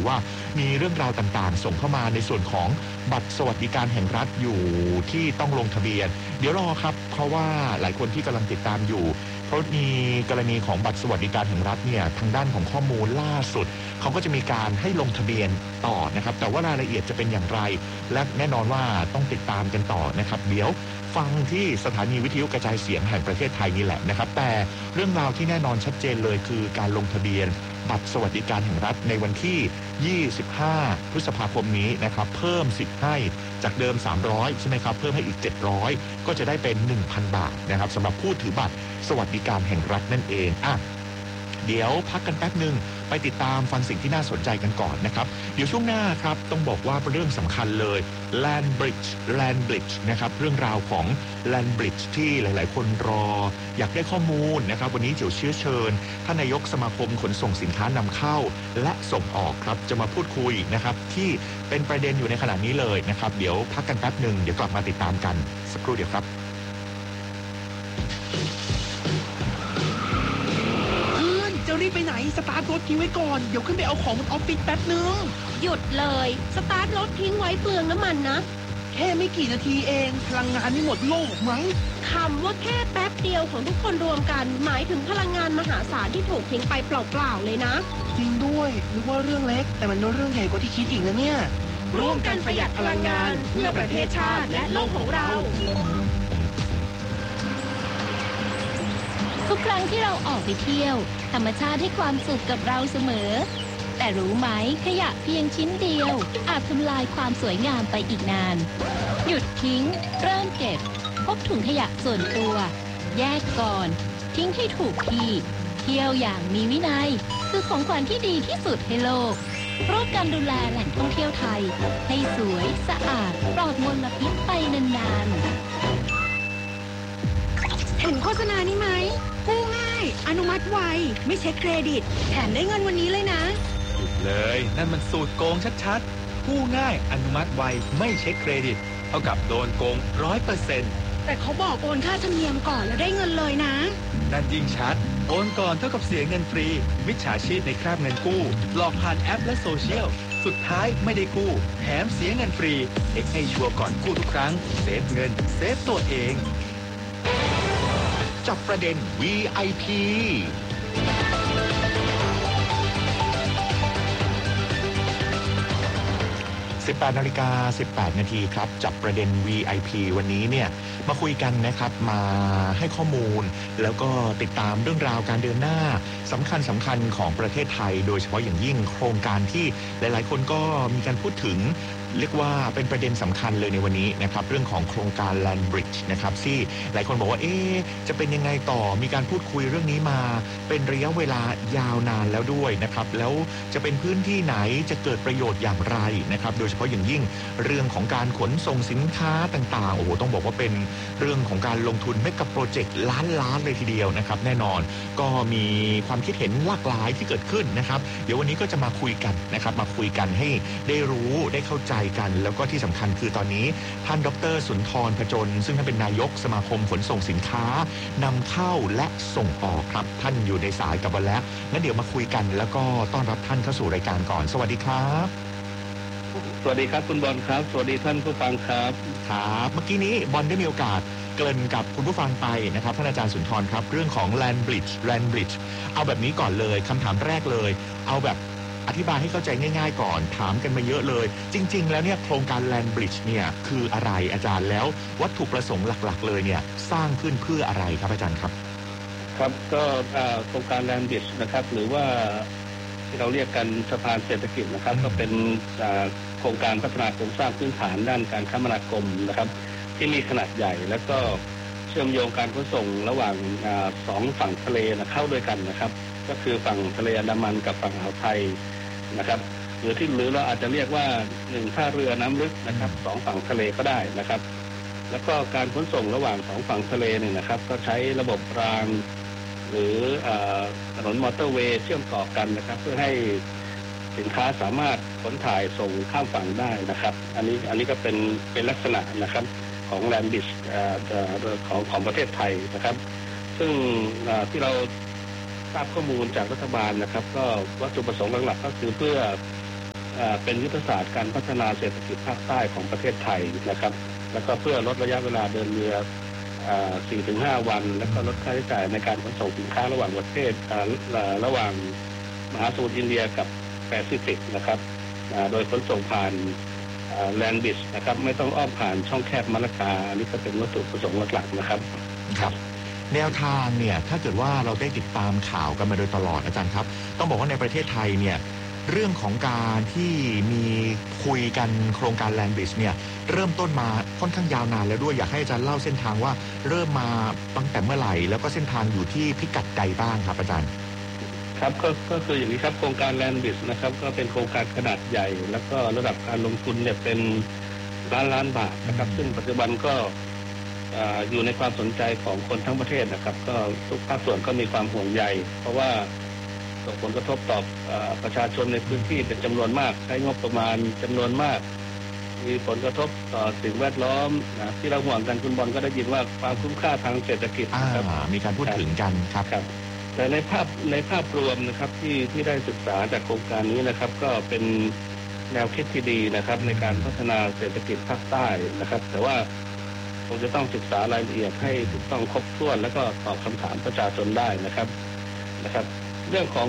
รือว่ามีเรื่องราวต่างๆส่งเข้ามาในส่วนของบัตรสวัสดิการแห่งรัฐอยู่ที่ต้องลงทะเบียนเดี๋ยวรอครับเพราะว่าหลายคนที่กำลังติดตามอยู่เพราะมีกรณีของบัตรสวัสดิการแห่งรัฐเนี่ยทางด้านของข้อมูลล่าสุดเขาก็จะมีการให้ลงทะเบียนต่อนะครับแต่ว่ารายละเอียดจะเป็นอย่างไรและแน่นอนว่าต้องติดตามกันต่อนะครับเดี๋ยวฟังที่สถานีวิทยุกระจายเสียงแห่งประเทศไทยนี่แหละนะครับแต่เรื่องราวที่แน่นอนชัดเจนเลยคือการลงทะเบียนบัตรสวัสดิการแห่งรัฐในวันที่25พฤษภาคมนี้นะครับเพิ่มสิทธิ์ให้จากเดิม300ใช่ไหมครับเพิ่มให้อีก700ก็จะได้เป็น 1,000 บาทนะครับสำหรับผู้ถือบัตรสวัสดิการแห่งรัฐนั่นเองเดี๋ยวพักกันแป๊บหนึ่งไปติดตามฟังสิ่งที่น่าสนใจกันก่อนนะครับเดี๋ยวช่วงหน้าครับต้องบอกว่าเป็นเรื่องสำคัญเลย Land Bridge นะครับเรื่องราวของ Land Bridge ที่หลายๆคนรออยากได้ข้อมูลนะครับวันนี้เดี๋ยวเชิญท่านนายกสมาคมขนส่งสินค้านำเข้าและส่งออกครับจะมาพูดคุยนะครับที่เป็นประเด็นอยู่ในขณะนี้เลยนะครับเดี๋ยวพักกันแป๊บหนึ่งเดี๋ยวกลับมาติดตามกันสักครู่เดียวครับรีบไปไหนสตาร์ทรถทิ้งไว้ก่อนเดี๋ยวขึ้นไปเอาของบนออฟฟิศแป๊บนึงหยุดเลยสตาร์ทรถทิ้งไว้เปลืองน้ำมันนะแค่ไม่กี่นาทีเองพลังงานไม่หมดโลกมั้งคำว่าแค่แป๊บเดียวของทุกคนรวมกันหมายถึงพลังงานมหาศาลที่ถูกทิ้งไปเปล่าๆเลยนะจริงด้วยนึกว่าเรื่องเล็กแต่มันเป็นเรื่องใหญ่กว่าที่คิดอีกนะเนี่ยร่วมกันประหยัดพลังงานเพื่อประเทศชาติและโลกของเราทุกครั้งที่เราออกไปเที่ยวธรรมชาติให้ความสุขกับเราเสมอแต่รู้ไหมขยะเพียงชิ้นเดียวอาจทำลายความสวยงามไปอีกนานหยุดทิ้งเริ่มเก็บพกถุงขยะส่วนตัวแยกก่อนทิ้งให้ถูกที่เที่ยวอย่างมีวินัยคือของขวัญที่ดีที่สุดให้โลกร่วมกันดูแลแหล่งท่องเที่ยวไทยให้สวยสะอาดปลอดมลพิษไปนานๆเห็นโฆษณานี้ไหมกู้ง่ายอนุมัติไวไม่เช็คเครดิตแถมได้เงินวันนี้เลยนะหยุดเลยนั่นมันสูตรโกงชัดๆกู้ง่ายอนุมัติไวไม่เช็คเครดิตเท่ากับโดนโกง 100% แต่เขาบอกโอนค่าธรรมเนียมก่อนแล้วได้เงินเลยนะนั่นยิ่งชัดโอนก่อนเท่ากับเสียเงินฟรีมิจฉาชีพในคราบเงินกู้หลอกผ่านแอปและโซเชียลสุดท้ายไม่ได้กู้แถมเสียเงินฟรีเช็คให้ชัวร์ก่อนกู้ทุกครั้งเซฟเงินเซฟตัวเองจับประเด็น VIP 18:18 นาทีครับจับประเด็น VIP วันนี้เนี่ยมาคุยกันนะครับมาให้ข้อมูลแล้วก็ติดตามเรื่องราวการเดินหน้าสำคัญของประเทศไทยโดยเฉพาะอย่างยิ่งโครงการที่หลายๆคนก็มีการพูดถึงเรียกว่าเป็นประเด็นสำคัญเลยในวันนี้นะครับเรื่องของโครงการ Land Bridge นะครับที่หลายคนบอกว่าจะเป็นยังไงต่อมีการพูดคุยเรื่องนี้มาเป็นระยะเวลายาวนานแล้วด้วยนะครับแล้วจะเป็นพื้นที่ไหนจะเกิดประโยชน์อย่างไรนะครับโดยเฉพาะอย่างยิ่งเรื่องของการขนส่งสินค้าต่างๆโอ้โหต้องบอกว่าเป็นเรื่องของการลงทุนเมกะโปรเจกต์ล้านเลยทีเดียวนะครับแน่นอนก็มีความคิดเห็นหลากหลายที่เกิดขึ้นนะครับเดี๋ยววันนี้ก็จะมาคุยกันนะครับมาคุยกันให้ได้รู้ได้เข้าใจกันแล้วก็ที่สำคัญคือตอนนี้ท่านดร.สุนทร พจนซึ่งท่านเป็นนายกสมาคมขนส่งสินค้านำเข้าและส่งออกครับท่านอยู่ในสายกับเราแล้วงั้นเดี๋ยวมาคุยกันแล้วก็ต้อนรับท่านเข้าสู่รายการก่อนสวัสดีครับสวัสดีครับคุณบอลครับสวัสดีท่านผู้ฟังครับครับเมื่อกี้นี้บอลได้มีโอกาสเกริ่นกับคุณผู้ฟังไปนะครับท่านอาจารย์สุนทรครับเรื่องของ Land Bridge เอาแบบนี้ก่อนเลยคำถามแรกเลยเอาแบบอธิบายให้เข้าใจง่ายๆก่อนถามกันมาเยอะเลยจริงๆแล้วเนี่ยโครงการ Land Bridge เนี่ยคืออะไรอาจารย์แล้ววัตถุประสงค์หลักๆเลยเนี่ยสร้างขึ้นเพื่ออะไรครับอาจารย์ครับครับก็โครงการ Land Bridge นะครับหรือว่าที่เราเรียกกันสะพานเศรษฐกิจนะครับก็เป็นโครงการพัฒนาโครงสร้างพื้นฐานด้านการคมนาคมนะครับที่มีขนาดใหญ่แล้วก็เชื่อมโยงการขนส่งระหว่างสองฝั่งทะเลเข้าด้วยกันนะครับก็คือฝั่งทะเลอันดามันกับฝั่งอ่าวไทยนะครับหรือเราอาจจะเรียกว่า1ท่าเรือน้ำลึกนะครับ2ฝั่งทะเลก็ได้นะครับแล้วก็การขนส่งระหว่าง2ฝั่งทะเลเนี่ยนะครับก็ใช้ระบบรางหรือถนนมอเตอร์เวย์เชื่อมต่อกันนะครับเพื่อให้สินค้าสามารถขนถ่ายส่งข้ามฝั่งได้นะครับอันนี้ก็เป็นลักษณะนะครับของ Land Bridge ของประเทศไทยนะครับซึ่งที่เราทราบข้อมูลจากรัฐบาลนะครับก็วัตถุประสงค์หลักๆก็คือเพื่อเป็นยุทธศาสตร์การพัฒนาเศรษฐกิจภาคใต้ของประเทศไทยนะครับแล้วก็เพื่อลดระยะเวลาเดินเรือ 4-5 วันแล้วก็ลดค่าใช้จ่ายในการขนส่งสินค้าระหว่างประเทศระหว่างมหาสมุทรอินเดียกับแปซิฟิกนะครับโดยขนส่งผ่านแลนด์บริดจ์นะครับไม่ต้องอ้อมผ่านช่องแคบมะละกาอันนี้ก็เป็นวัตถุประสงค์หลักๆนะครับครับแนวทางเนี่ยถ้าเกิดว่าเราได้ติดตามข่าวกันมาโดยตลอดอาจารย์ครับต้องบอกว่าในประเทศไทยเนี่ยเรื่องของการที่มีคุยกันโครงการแลนด์บริดจ์เนี่ยเริ่มต้นมาค่อนข้างยาวนานแล้วด้วยอยากให้อาจารย์เล่าเส้นทางว่าเริ่มมาตั้งแต่เมื่อไหร่แล้วก็เส้นทางอยู่ที่พิกัดใดบ้างครับอาจารย์ครับก็คืออย่างนี้ครับโครงการแลนด์บริดจ์นะครับก็เป็นโครงการขนาดใหญ่แล้วก็ระดับการลงทุนเนี่ยเป็นล้านบาทนะครับซึ่งปัจจุบันก็อยู่ในความสนใจของคนทั้งประเทศนะครับก็ทุกภาคส่วนก็มีความห่วงใยเพราะว่าส่งผลกระทบต่อประชาชนในพื้นที่เป็นจำนวนมากใช้งบประมาณจำนวนมากมีผลกระทบต่อสิ่งแวดล้อมที่เราห่วงกันคุณบอลก็ได้ยินว่าความคุ้มค่าทางเศรษฐกิจนะครับมีการพูดถึงกันครับแต่ในภาพรวมนะครับที่ได้ศึกษาจากโครงการนี้นะครับก็เป็นแนวคิดที่ดีนะครับในการพัฒนาเศรษฐกิจภาคใต้นะครับแต่ว่าคงจะต้องศึกษารายละเอียดให้ถูกต้องครบถ้วนแล้วก็ตอบคำถามประชาชนได้นะครับเรื่องของ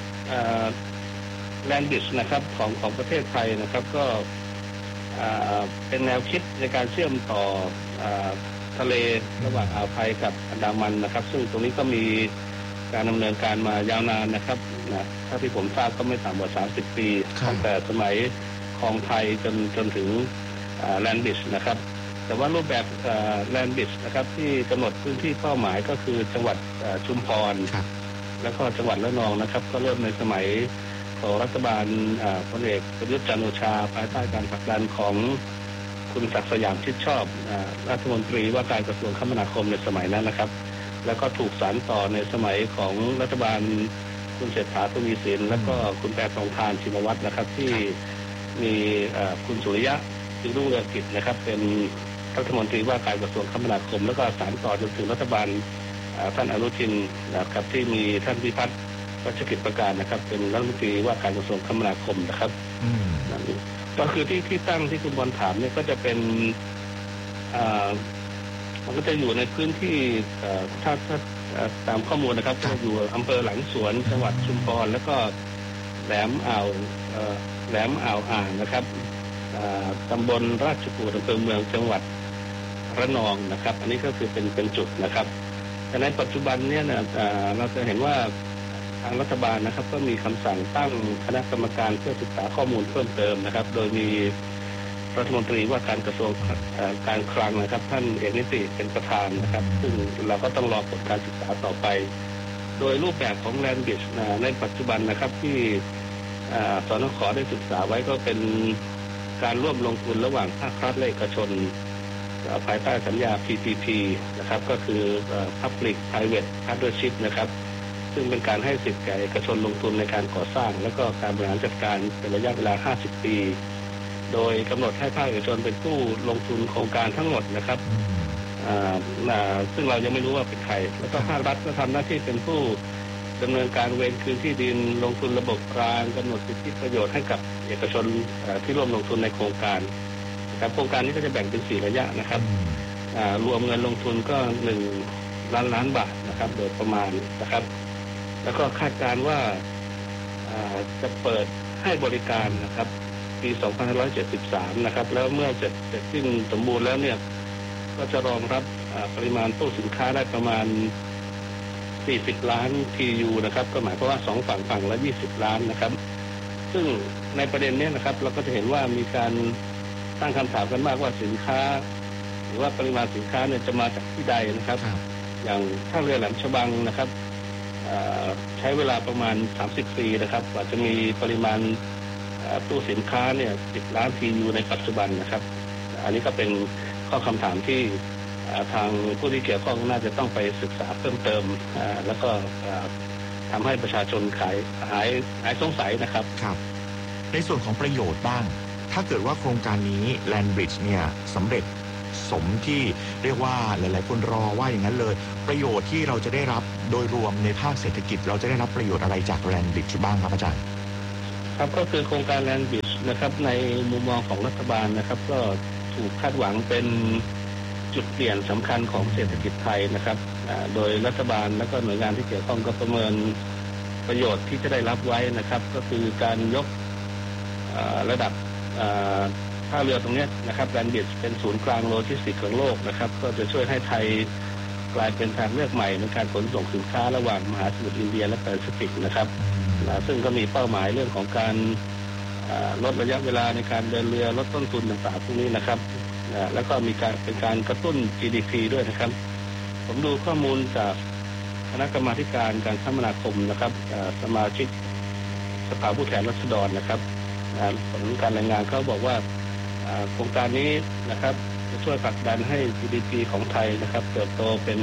แลนด์บริดจ์นะครับของประเทศไทยนะครับก็เป็นแนวคิดในการเชื่อมต่อทะเลระหว่างอ่าวไทยกับอันดามันนะครับซึ่งตรงนี้ก็มีการดำเนินการมายาวนานนะครับถ้าที่ผมทราบก็ไม่ต่ำกว่า30 ปีตั้งแต่สมัยคลองไทยจนถึงแลนด์บริดจ์นะครับแต่ว่ารูปแบบแลนด์บริดจ์นะครับที่กำหนดพื้นที่เป้าหมายก็คือจังหวัดชุมพรแล้วก็จังหวัดระนองนะครับก็เริ่มในสมัยของรัฐบาลพลเอกประยุทธ์จันทร์โอชาภายใต้การผลักดันของคุณศักดิ์สยามชิดชอบรัฐมนตรีว่าการกระทรวงคมนาคมในสมัยนั้นนะครับแล้วก็ถูกสานต่อในสมัยของรัฐบาลคุณเศรษฐาทวีสินแล้วก็คุณแพทองธารชินวัตรนะครับที่มีคุณสุริยะจึงรุ่งเรืองกิจนะครับเป็นรัฐมนตรีว่าการกระทรวงคมนาคมแล้วก็สานต่อจนถึงรัฐบาลท่านอนุทินนะครับที่มีท่านพิพัฒน์รัชกิจประการนะครับเป็นรัฐมนตรีว่าการกระทรวงคมนาคมนะครับก็คือที่ตั้งที่คุณบอลถามเนี่ยก็จะเป็นมันก็จะอยู่ในพื้นที่ถ้าตามข้อมูลนะครับก็อยู่อำเภอหลังสวนจังหวัดชุมพรแล้วก็แหลมอ่าวอ่างนะครับตำบลราชกูฏอำเภอเมืองจังหวัดระนองนะครับอันนี้ก็คือเป็นจุดนะครับแต่ในปัจจุบันเนี่ยเราจะเห็นว่าทางรัฐบาลนะครับก็มีคำสั่งตั้งคณะกรรมการเพื่อศึกษาข้อมูลเพิ่มเติมนะครับโดยมีรัฐมนตรีว่าการกระทรวงการคลังนะครับท่านเอกนิติเป็นประธานนะครับซึ่งเราก็ต้องรอผลการศึกษาต่อไปโดยรูปแบบของแลนด์บริดจ์ในปัจจุบันนะครับที่สนข.ได้ศึกษาไว้ก็เป็นการร่วมลงทุนระหว่างภาครัฐและเอกชนภายใต้สัญญา PPP นะครับก็คือ Public Private Partnership นะครับซึ่งเป็นการให้สิทธิ์แก่เอกชนลงทุนในการก่อสร้างและก็การบริหารจัดการเป็นระยะเวลา50 ปีโดยกำหนดให้ภาคเอกชนเป็นผู้ลงทุนโครงการทั้งหมดนะครับซึ่งเรายังไม่รู้ว่าเป็นใครแล้วก็ภาครัฐก็ทำหน้าที่เป็นผู้ดำเนินการเวรคืนที่ดินลงทุนระบบกลางกำหนดสิทธิประโยชน์ให้กับเอกชนที่ร่วมลงทุนในโครงการโครงการนี้ก็จะแบ่งเป็น4 ระยะนะครับรวมเงินลงทุนก็1 ล้านบาทนะครับโดยประมาณนะครับแล้วก็คาดการณ์ว่าจะเปิดให้บริการนะครับปี 2573 นะครับแล้วเมื่อเสร็จสิ้นสมบูรณ์แล้วเนี่ยก็จะรองรับปริมาณตู้สินค้าได้ประมาณ40 ล้าน TU นะครับก็หมายความว่า2 ฝั่งละ20 ล้านนะครับซึ่งในประเด็นนี้นะครับเราก็จะเห็นว่ามีการตั้งคำถามกันมากว่าสินค้าหรือว่าปริมาณสินค้าเนี่ยจะมาจากที่ใดนะครับอย่างท่าเรือแหลมฉบังนะครับใช้เวลาประมาณ30 ปีนะครับกว่าจะมีปริมาณตู้สินค้าเนี่ย10 ล้าน TU ในปัจจุบันนะครับอันนี้ก็เป็นข้อคำถามที่ทางผู้ที่เกี่ยวข้องน่าจะต้องไปศึกษาเพิ่มเติมแล้วก็ทำให้ประชาชนหายสงสัยนะครับในส่วนของประโยชน์บ้างถ้าเกิดว่าโครงการนี้แลนด์บริดจ์เนี่ยสำเร็จสมที่เรียกว่าหลายๆคนรอว่าอย่างนั้นเลยประโยชน์ที่เราจะได้รับโดยรวมในภาคเศรษฐกิจเราจะได้รับประโยชน์อะไรจากแลนด์บริดจ์บ้างครับอาจารย์ครับก็คือโครงการ Land Bridge นะครับในมุมมองของรัฐบาลนะครับก็ถูกคาดหวังเป็นจุดเปลี่ยนสำคัญของเศรษฐกิจไทยนะครับโดยรัฐบาลและก็หน่วยงานที่เกี่ยวข้องก็ประเมินประโยชน์ที่จะได้รับไว้นะครับก็คือการยกระดับท่าเรือตรงนี้นะครับแลนด์บริดจ์เป็นศูนย์กลางโลจิสติกส์ของโลกนะครับก็จะช่วยให้ไทยกลายเป็นทางเลือกใหม่ในการขนส่งสินค้าระหว่างมหาสมุทรอินเดียและแปซิฟิกนะครับซึ่งก็มีเป้าหมายเรื่องของการลดระยะเวลาในการเดินเรือลดต้นทุนต่างๆพวกนี้นะครับแล้วก็มีการเป็นการกระตุ้น GDP ด้วยนะครับผมดูข้อมูลจากคณะกรรมาการการคมนาคมนะครับสมาชิกสภาผู้แทนราษฎรนะครับผลการรายงานเขาบอกว่าโครงการนี้นะครับจะช่วยผลักดันให้ GDP ของไทยนะครับเติบโตเป็น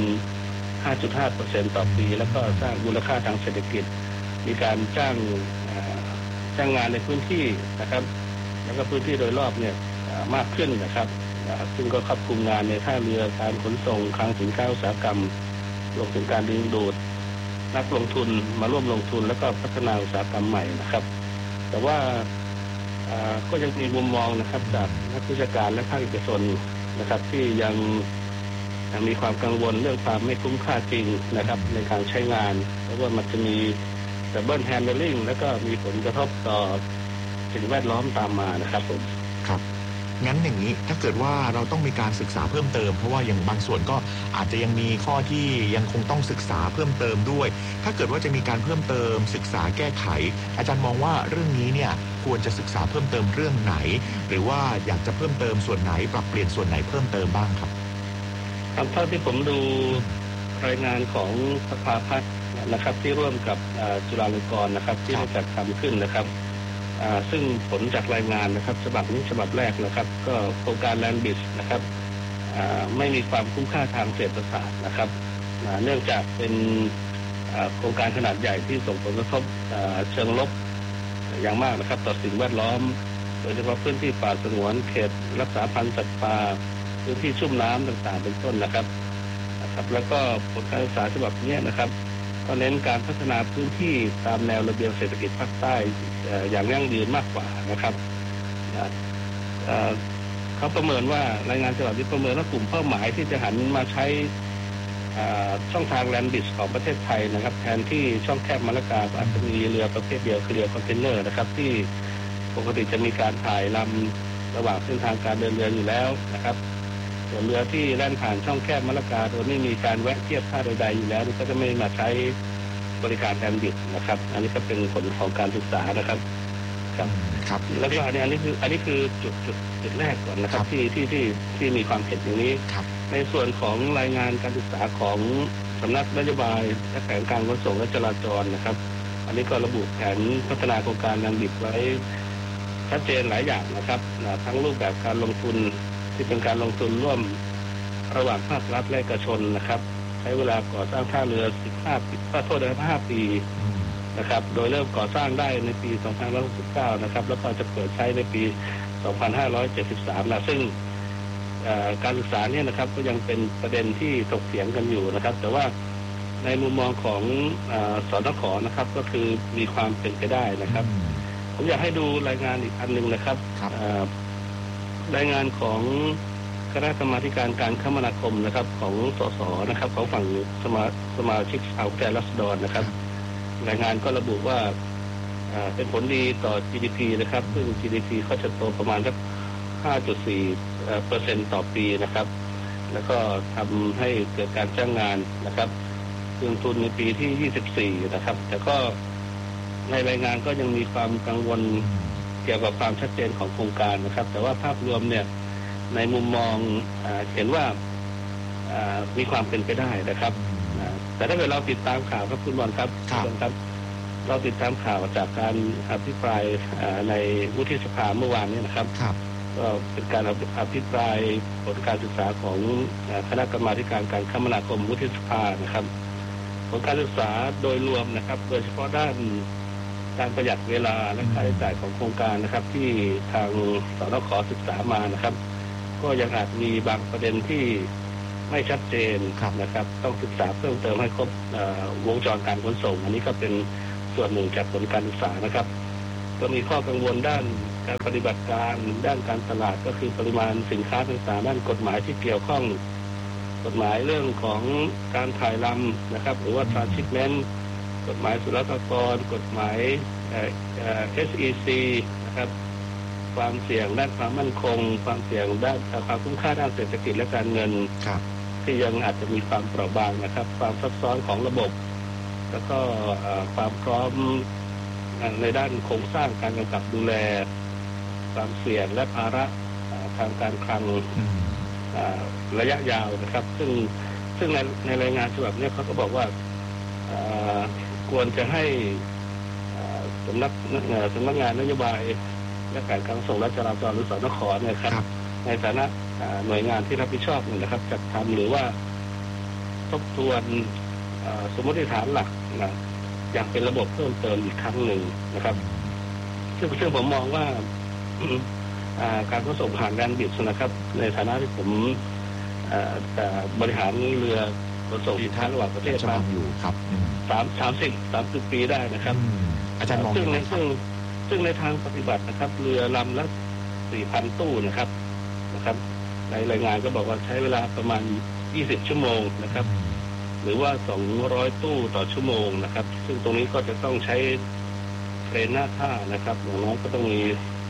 5.5% ต่อปีแล้วก็สร้างมูลค่าทางเศรษฐกิจมีการจ้างงานในพื้นที่นะครับแล้วก็พื้นที่โดยรอบเนี่ยมากขึ้นนะครับซึ่งก็ครอบคลุมงานในท่าเรือการขนส่งคลังสินค้าอุตสาหกรรมรวมถึงการดึงดูดนักลงทุนมาร่วมลงทุนแล้วก็พัฒนาอุตสาหกรรมใหม่นะครับแต่ว่าก็ยังมีมุมมองนะครับจากนักวิชาการและภาคเอกชนนะครับที่ยังมีความกังวลเรื่องความไม่คุ้มค่าจริงนะครับในการใช้งานเพราะว่ามันจะมีดับเบิลแฮนด์ลิ่งแล้วก็มีผลกระทบต่อสิ่งแวดล้อมตามมานะครับผมครับงั้นอย่างนี้ถ้าเกิดว่าเราต้องมีการศึกษาเพิ่มเติมเพราะว่าอย่างบางส่วนก็อาจจะยังมีข้อที่ยังคงต้องศึกษาเพิ่มเติมด้วยถ้าเกิดว่าจะมีการเพิ่มเติมศึกษาแก้ไขอาจารย์มองว่าเรื่องนี้เนี่ยควรจะศึกษาเพิ่มเติมเรื่องไหนหรือว่าอยากจะเพิ่มเติมส่วนไหนปรับเปลี่ยนส่วนไหนเพิ่มเติมบ้างครับเท่าที่ผมดูรายงานของสภาพัฒน์นะครับที่ร่วมกับจุฬาลงกรณ์นะครับที่ได้จัดทำขึ้นนะครับซึ่งผลจากรายงานนะครับฉบับนี้ฉบับแรกนะครับก็โครงการ Land Bridge นะครับไม่มีความคุ้มค่าทางเศรษฐศาสตร์นะครับเนื่องจากเป็นโครงการขนาดใหญ่ที่ส่งผลกระทบเชิงลบอย่างมากนะครับต่อสิ่งแวดล้อมโดยเฉพาะพื้นที่ป่าสงวนเขตรักษาพันธุ์สัตว์ป่าพื้นที่ชุ่มน้ำต่างๆเป็นต้นนะครับแล้วก็ผลการศึกษาฉบับนี้นะครับก็เน้นการพัฒนาพื้นที่ตามแนวระเบียงเศรษฐกิจภาคใต้อย่างยั่งยืนมากกว่านะครับเขาประเมินว่ารายงานฉบับนี้ประเมินว่ากลุ่มเป้าหมายที่จะหันมาใช้ช่องทางแลนด์บริดจ์ของประเทศไทยนะครับแทนที่ช่องแคบมะละกาอาจจะมีเรือประเภทเดียวคือเรือคอนเทนเนอร์นะครับที่ปกติจะมีการถ่ายลำระหว่างเส้นทางการเดินเรืออยู่แล้วนะครับส่วนเรือที่แล่นผ่านช่องแคบมะละกาโดยไม่มีการแวะเทียบท่าใดๆอยู่แล้วก็จะไม่มาใช้บริการแลนด์บริดจ์นะครับอันนี้ก็เป็นผลของการศึกษานะครับครับแล้วก็อันนี้คือจุดแรกก่อนนะครับที่มีความเห็นอย่างนี้ในส่วนของรายงานการศึกษาของสำนักนโยบายและแผนการขนส่งและจราจรนะครับอันนี้ก็ระบุแผนพัฒนาโครงการแลนด์บริดจ์ไว้ชัดเจนหลายอย่างนะครับทั้งรูปแบบการลงทุนที่เป็นการลงทุนร่วมระหว่างภาครัฐและเอกชนนะครับใช้เวลาก่อสร้างท่าเรือ5 ปีนะครับโดยเริ่มก่อสร้างได้ในปี2569นะครับแล้วก็จะเปิดใช้ในปี2573นะซึ่งการศึกษาเนี่ยนะครับก็ยังเป็นประเด็นที่ถกเถียงกันอยู่นะครับแต่ว่าในมุมมองของสนข.นะครับก็คือมีความเป็นไปได้นะครับผมอยากให้ดูรายงานอีกอันหนึ่งนะครับรายงานของคณะกรรมาการการคมนาคมนะครับของสสนะครับของฝั่งสมาชิกสภาผู้แทนราษฎรนะครับรายงานก็ระบุว่าเป็นผลดีต่อ GDP นะครับซึ่ง GDP ก็จะโตประมาณสัก 5.4% ต่อปีนะครับแล้วก็ทำให้เกิดการจ้างงานนะครับลงทุนในปีที่24นะครับแต่ก็ในรายงานก็ยังมีความกังวลเกี่ยวกับความชัดเจนของโครงการนะครับแต่ว่าภาพรวมเนี่ยในมุมมองเห็นว่ามีความเป็นไปได้นะครับแต่ถ้าเกิดเราติดตามข่าวครับคุณบอลครับเราติดตามข่าวจากการอภิปรายในวุฒิสภาเมื่อวานนี้นะครับก็เป็นการอภิปรายผลการศึกษาของคณะกรรมาการการคมนาคมวุฒิสภานะครับผลการศึกษาโดยรวมนะครับโดยเฉพาะด้านการประหยัดเวลาและค่าใช้จ่ายของโครงการนะครับที่ทางสนข.ศึกษามานะครับก็ยังอาจมีบางประเด็นที่ไม่ชัดเจนนะครับต้องศึกษาเพิ่มเติมให้ครบวงจรการขนส่งอันนี้ก็เป็นส่วนหนึ่งจากผลการศึกษานะครับก็มีข้อกังวลด้านการปฏิบัติการด้านการตลาดก็คือปริมาณสินค้าต่างๆด้านกฎหมายที่เกี่ยวข้องกฎหมายเรื่องของการถ่ายลำนะครับหรือว่า transshipment กฎหมายศุลกากรกฎหมายSEC นะครับความเสี่ยงด้านความมั่นคงความเสี่ยงด้านความคุ้มค่าด้านเศรษฐกิจและการเงินที่ยังอาจจะมีความเปราะบางนะครับความซับซ้อนของระบบแล้วก็ความพร้อมในด้านโครงสร้างการกำกับดูแลความเสี่ยงและภาระทางการคลังระยะยาวนะครับซึ่งในรายงานฉบับนี้เขาก็บอกว่าควรจะให้สำนักงานนโยบายและการขนส่งและจราจรหรือสนข.เนี่ยครับในฐานะหน่วยงานที่รับผิดชอบนะครับจัดทำหรือว่าทบทวนสมมติฐานหลักอย่างเป็นระบบเพิ่มเติมอีกครั้งหนึ่งนะครับซึ่งผมมองว่าการขนส่งผ่านแลนด์บริดจ์นะครับในฐานะที่ผมบริหารเรือขนส่งสินค้าระหว่างประเทศมาอยู่ครับ 30 ปีได้นะครับอาจารย์มองซึ่งในทางปฏิบัตินะครับเรือลำละ 4,000 ตู้นะครับในรายงานก็บอกว่าใช้เวลาประมาณ20 ชั่วโมงนะครับหรือว่า200 ตู้ต่อชั่วโมงนะครับซึ่งตรงนี้ก็จะต้องใช้เครนหน้าท่านะครับอย่างน้อยก็ต้องมี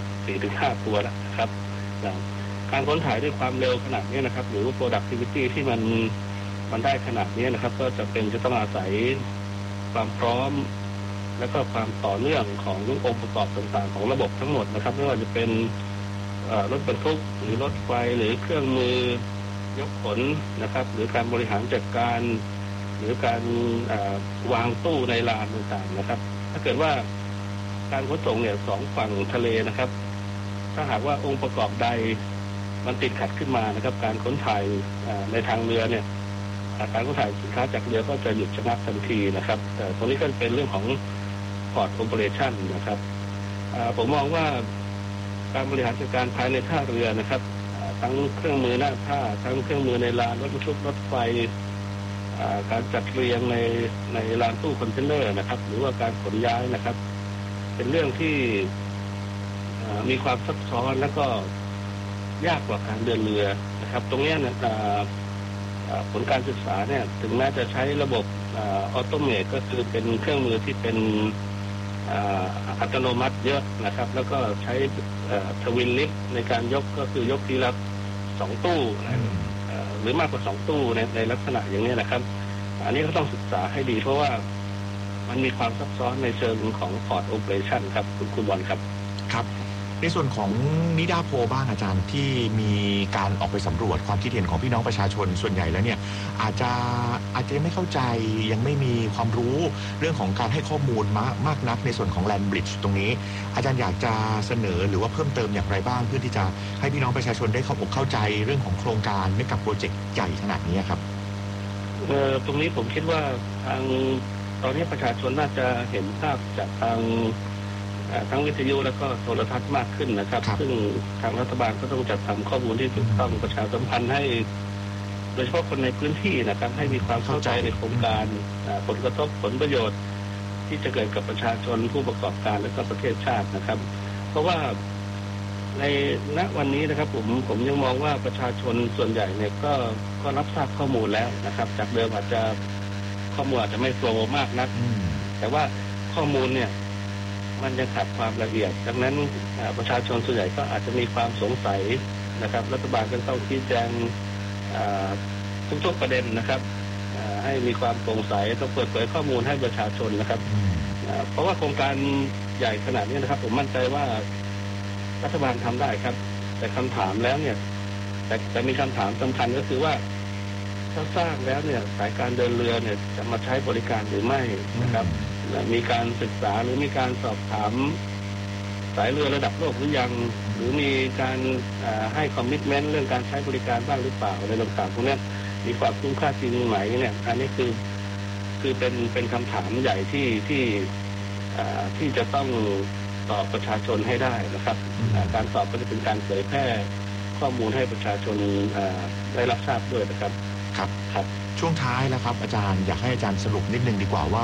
4-5 ตัวนะครับการค้นถ่ายด้วยความเร็วขนาดนี้นะครับหรือว่า productivity ที่มันได้ขนาดนี้นะครับก็จะต้องอาศัยความพร้อมและก็ความต่อเนื่องขององค์ประกอบต่างๆของระบบทั้งหมดนะครับไม่ว่าจะเป็นรถบรรทุกหรือรถไฟหรือเครื่องมือยกขนนะครับหรือการบริหารจัดการหรือการวางตู้ในลานต่างๆนะครับถ้าเกิดว่าการขนส่งเนี่ย2 ฝั่งทะเลนะครับถ้าหากว่าองค์ประกอบใดมันติดขัดขึ้นมานะครับการขนถ่ายในทางเรือเนี่ยการขนถ่ายสินค้าจากเรือก็จะหยุดชะงักทันทีนะครับแต่ตรงนี้ก็เป็นเรื่องของPort Operation นะครับผมมองว่าการบริหารจัดการภายในท่าเรือนะครับทั้งเครื่องมือหน้าท่าทั้งเครื่องมือในลานรถบรรทุกรถไฟการจัดเรียงในลานตู้คอนเทนเนอร์นะครับหรือว่าการขนย้ายนะครับเป็นเรื่องที่มีความซับซ้อนและก็ยากกว่าการเดินเรือนะครับตรงนี้ผลการศึกษาเนี่ยถึงแม้จะใช้ระบบออโตเมตก็คือเป็นเครื่องมือที่เป็นอัตโนมัติเยอะนะครับแล้วก็ใช้ทวินลิฟต์ในการยกก็คือยกทีละ2 ตู้หรือมากกว่า2 ตู้ในลักษณะอย่างนี้นะครับอันนี้ก็ต้องศึกษาให้ดีเพราะว่ามันมีความซับซ้อนในเชิงของ Port Operation ครับคุณบอลครับครับในส่วนของนิดาโพบ้างอาจารย์ที่มีการออกไปสำรวจความคิดเห็นของพี่น้องประชาชนส่วนใหญ่แล้วเนี่ยอาจจะไม่เข้าใจยังไม่มีความรู้เรื่องของการให้ข้อมูลมากนักในส่วนของแลนด์บริดจ์ตรงนี้อาจารย์อยากจะเสนอหรือว่าเพิ่มเติมอย่างไรบ้างเพื่อที่จะให้พี่น้องประชาชนได้เข้าใจเรื่องของโครงการไม่กับโปรเจกต์ใหญ่ขนาดนี้ครับตรงนี้ผมคิดว่าตอนนี้ประชาชนน่าจะเห็นภาพจากทั้งวิทยุและก็โทรทัศน์มากขึ้นนะครับซึ่งทางรัฐบาลก็ต้องจัดทำข้อมูลที่ถูกต้องประชาสัมพันธ์ให้โดยเฉพาะคนในพื้นที่นะครับให้มีความเข้าใจในโครงการผลกระทบผลประโยชน์ที่จะเกิดกับประชาชนผู้ประกอบการและก็ประเทศชาตินะครับเพราะว่าในณวันนี้นะครับผมยังมองว่าประชาชนส่วนใหญ่เนี่ยก็รับทราบข้อมูลแล้วนะครับจากเดิมอาจจะข้อมูลอาจจะไม่โฟล์มากนักแต่ว่าข้อมูลเนี่ยมันยังขาดความละเอียดดังนั้นประชาชนส่วนใหญ่ก็อาจจะมีความสงสัยนะครับรัฐบาลก็ต้องชี้แจงทุกประเด็นนะครับให้มีความโปร่งใสต้องเปิดเผยข้อมูลให้ประชาชนนะครับเพราะว่าโครงการใหญ่ขนาดนี้นะครับผมมั่นใจว่ารัฐบาลทำได้ครับแต่คำถามแล้วเนี่ยแต่มีคำถามสำคัญก็คือว่าถ้าสร้างแล้วเนี่ยสายการเดินเรือเนี่ยจะมาใช้บริการหรือไม่นะครับมีการศึกษาหรือมีการสอบถามสายเรือระดับโลกหรือยังหรือมีการให้คอมมิตเมนต์เรื่องการใช้บริการบ้างหรือเปล่าในต่างๆพวกนี้มีความคุ้มค่าจริงไหมเนี่ยอันนี้คือเป็นคำถามใหญ่ที่จะต้องตอบประชาชนให้ได้นะครับการตอบก็จะเป็นการเผยแพร่ข้อมูลให้ประชาชนได้รับทราบด้วยนะครับครับช่วงท้ายแล้วครับอาจารย์อยากให้อาจารย์สรุปนิดนึงดีกว่าว่า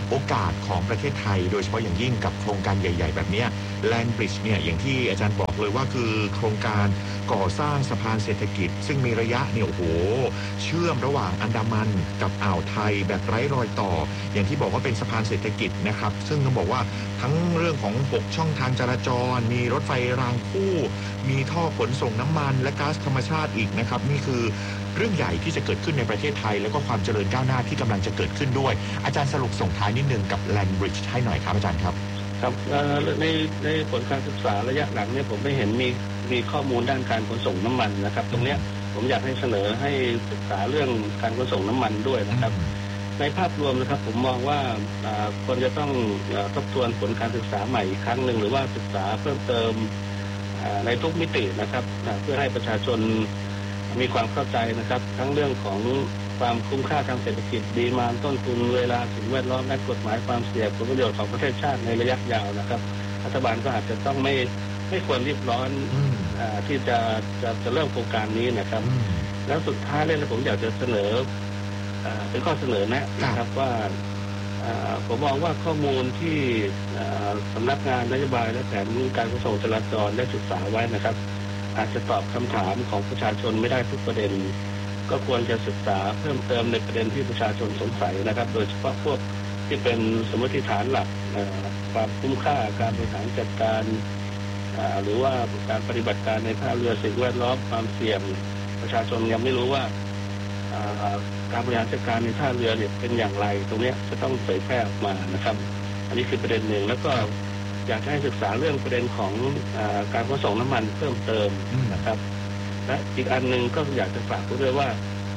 โอกาสของประเทศไทยโดยเฉพาะอย่างยิ่งกับโครงการใหญ่ๆแบบนี้แลนด์บริดจ์เนี่ยอย่างที่อาจารย์บอกเลยว่าคือโครงการก่อสร้างสะพานเศรษฐกิจซึ่งมีระยะเนี่ยโอ้โหเชื่อมระหว่างอันดามันกับอ่าวไทยแบบไร้รอยต่ออย่างที่บอกว่าเป็นสะพานเศรษฐกิจนะครับซึ่งต้องบอกว่าทั้งเรื่องของ6ช่องทางจราจรมีรถไฟรางคู่มีท่อขนส่งน้ำมันและก๊าซธรรมชาติอีกนะครับนี่คือเรื่องใหญ่ที่จะเกิดขึ้นในประเทศไทยแล้วก็ความเจริญก้าวหน้าที่กำลังจะเกิดขึ้นด้วยอาจารย์สรุปส่งท้ายนิดนึงกับแลนด์บริดจ์ให้หน่อยครับอาจารย์ครับครับในผลการศึกษาระยะหลังเนี่ยผมไม่เห็นมีข้อมูลด้านการขนส่งน้ำมันนะครับตรงเนี้ยผมอยากให้เสนอให้ศึกษาเรื่องการขนส่งน้ำมันด้วยนะครับในภาพรวมนะครับผมมองว่าควรจะต้องทบทวนผลการศึกษาใหม่อีกครั้งหนึ่งหรือว่าศึกษาเพิ่มเติมในทุกมิตินะครับเพื่อให้ประชาชนมีความเข้าใจนะครับทั้งเรื่องของความคุ้มค่าทางเศรษฐกิจดีมานต้นทุนเวลาสิ่งแวดล้อมและกฎหมายความเสี่ยงผลประโยชน์ของประเทศชาติในระยะยาวนะครับรัฐบาลก็อาจจะต้องไม่ควรรีบร้อนที่จะเริ่มโครงการนี้นะครับแล้วสุดท้ายเลยผมอยากจะเสนอเป็นข้อเสนอนะครับว่าผมมองว่าข้อมูลที่สำนักงานนโยบายและแผนการขนส่งจราจรได้ศึกษาไว้นะครับอาจจะตอบคำถามของประชาชนไม่ได้ทุกประเด็นก็ควรจะศึกษาเพิ่มเติมในประเด็นที่ประชาชนสงสัยนะครับโดยเฉพาะพวกที่เป็นสมมติฐานหลักความคุ้มค่าการบริหารจัดการหรือว่าการปฏิบัติการในท่าเรือสิ่งแวดล้อมความเสี่ยงประชาชนยังไม่รู้ว่าการบริหารจัดการในท่าเรือเนี่ยเป็นอย่างไรตรงนี้จะต้องเผยแพร่ออกมานะครับอันนี้คือประเด็นหนึ่งแล้วก็อยากให้ศึกษาเรื่องประเด็นของการขนส่งน้ำมันเพิ่มเติมนะครับและอีกอันหนึ่งก็อยากจะฝากด้วยว่า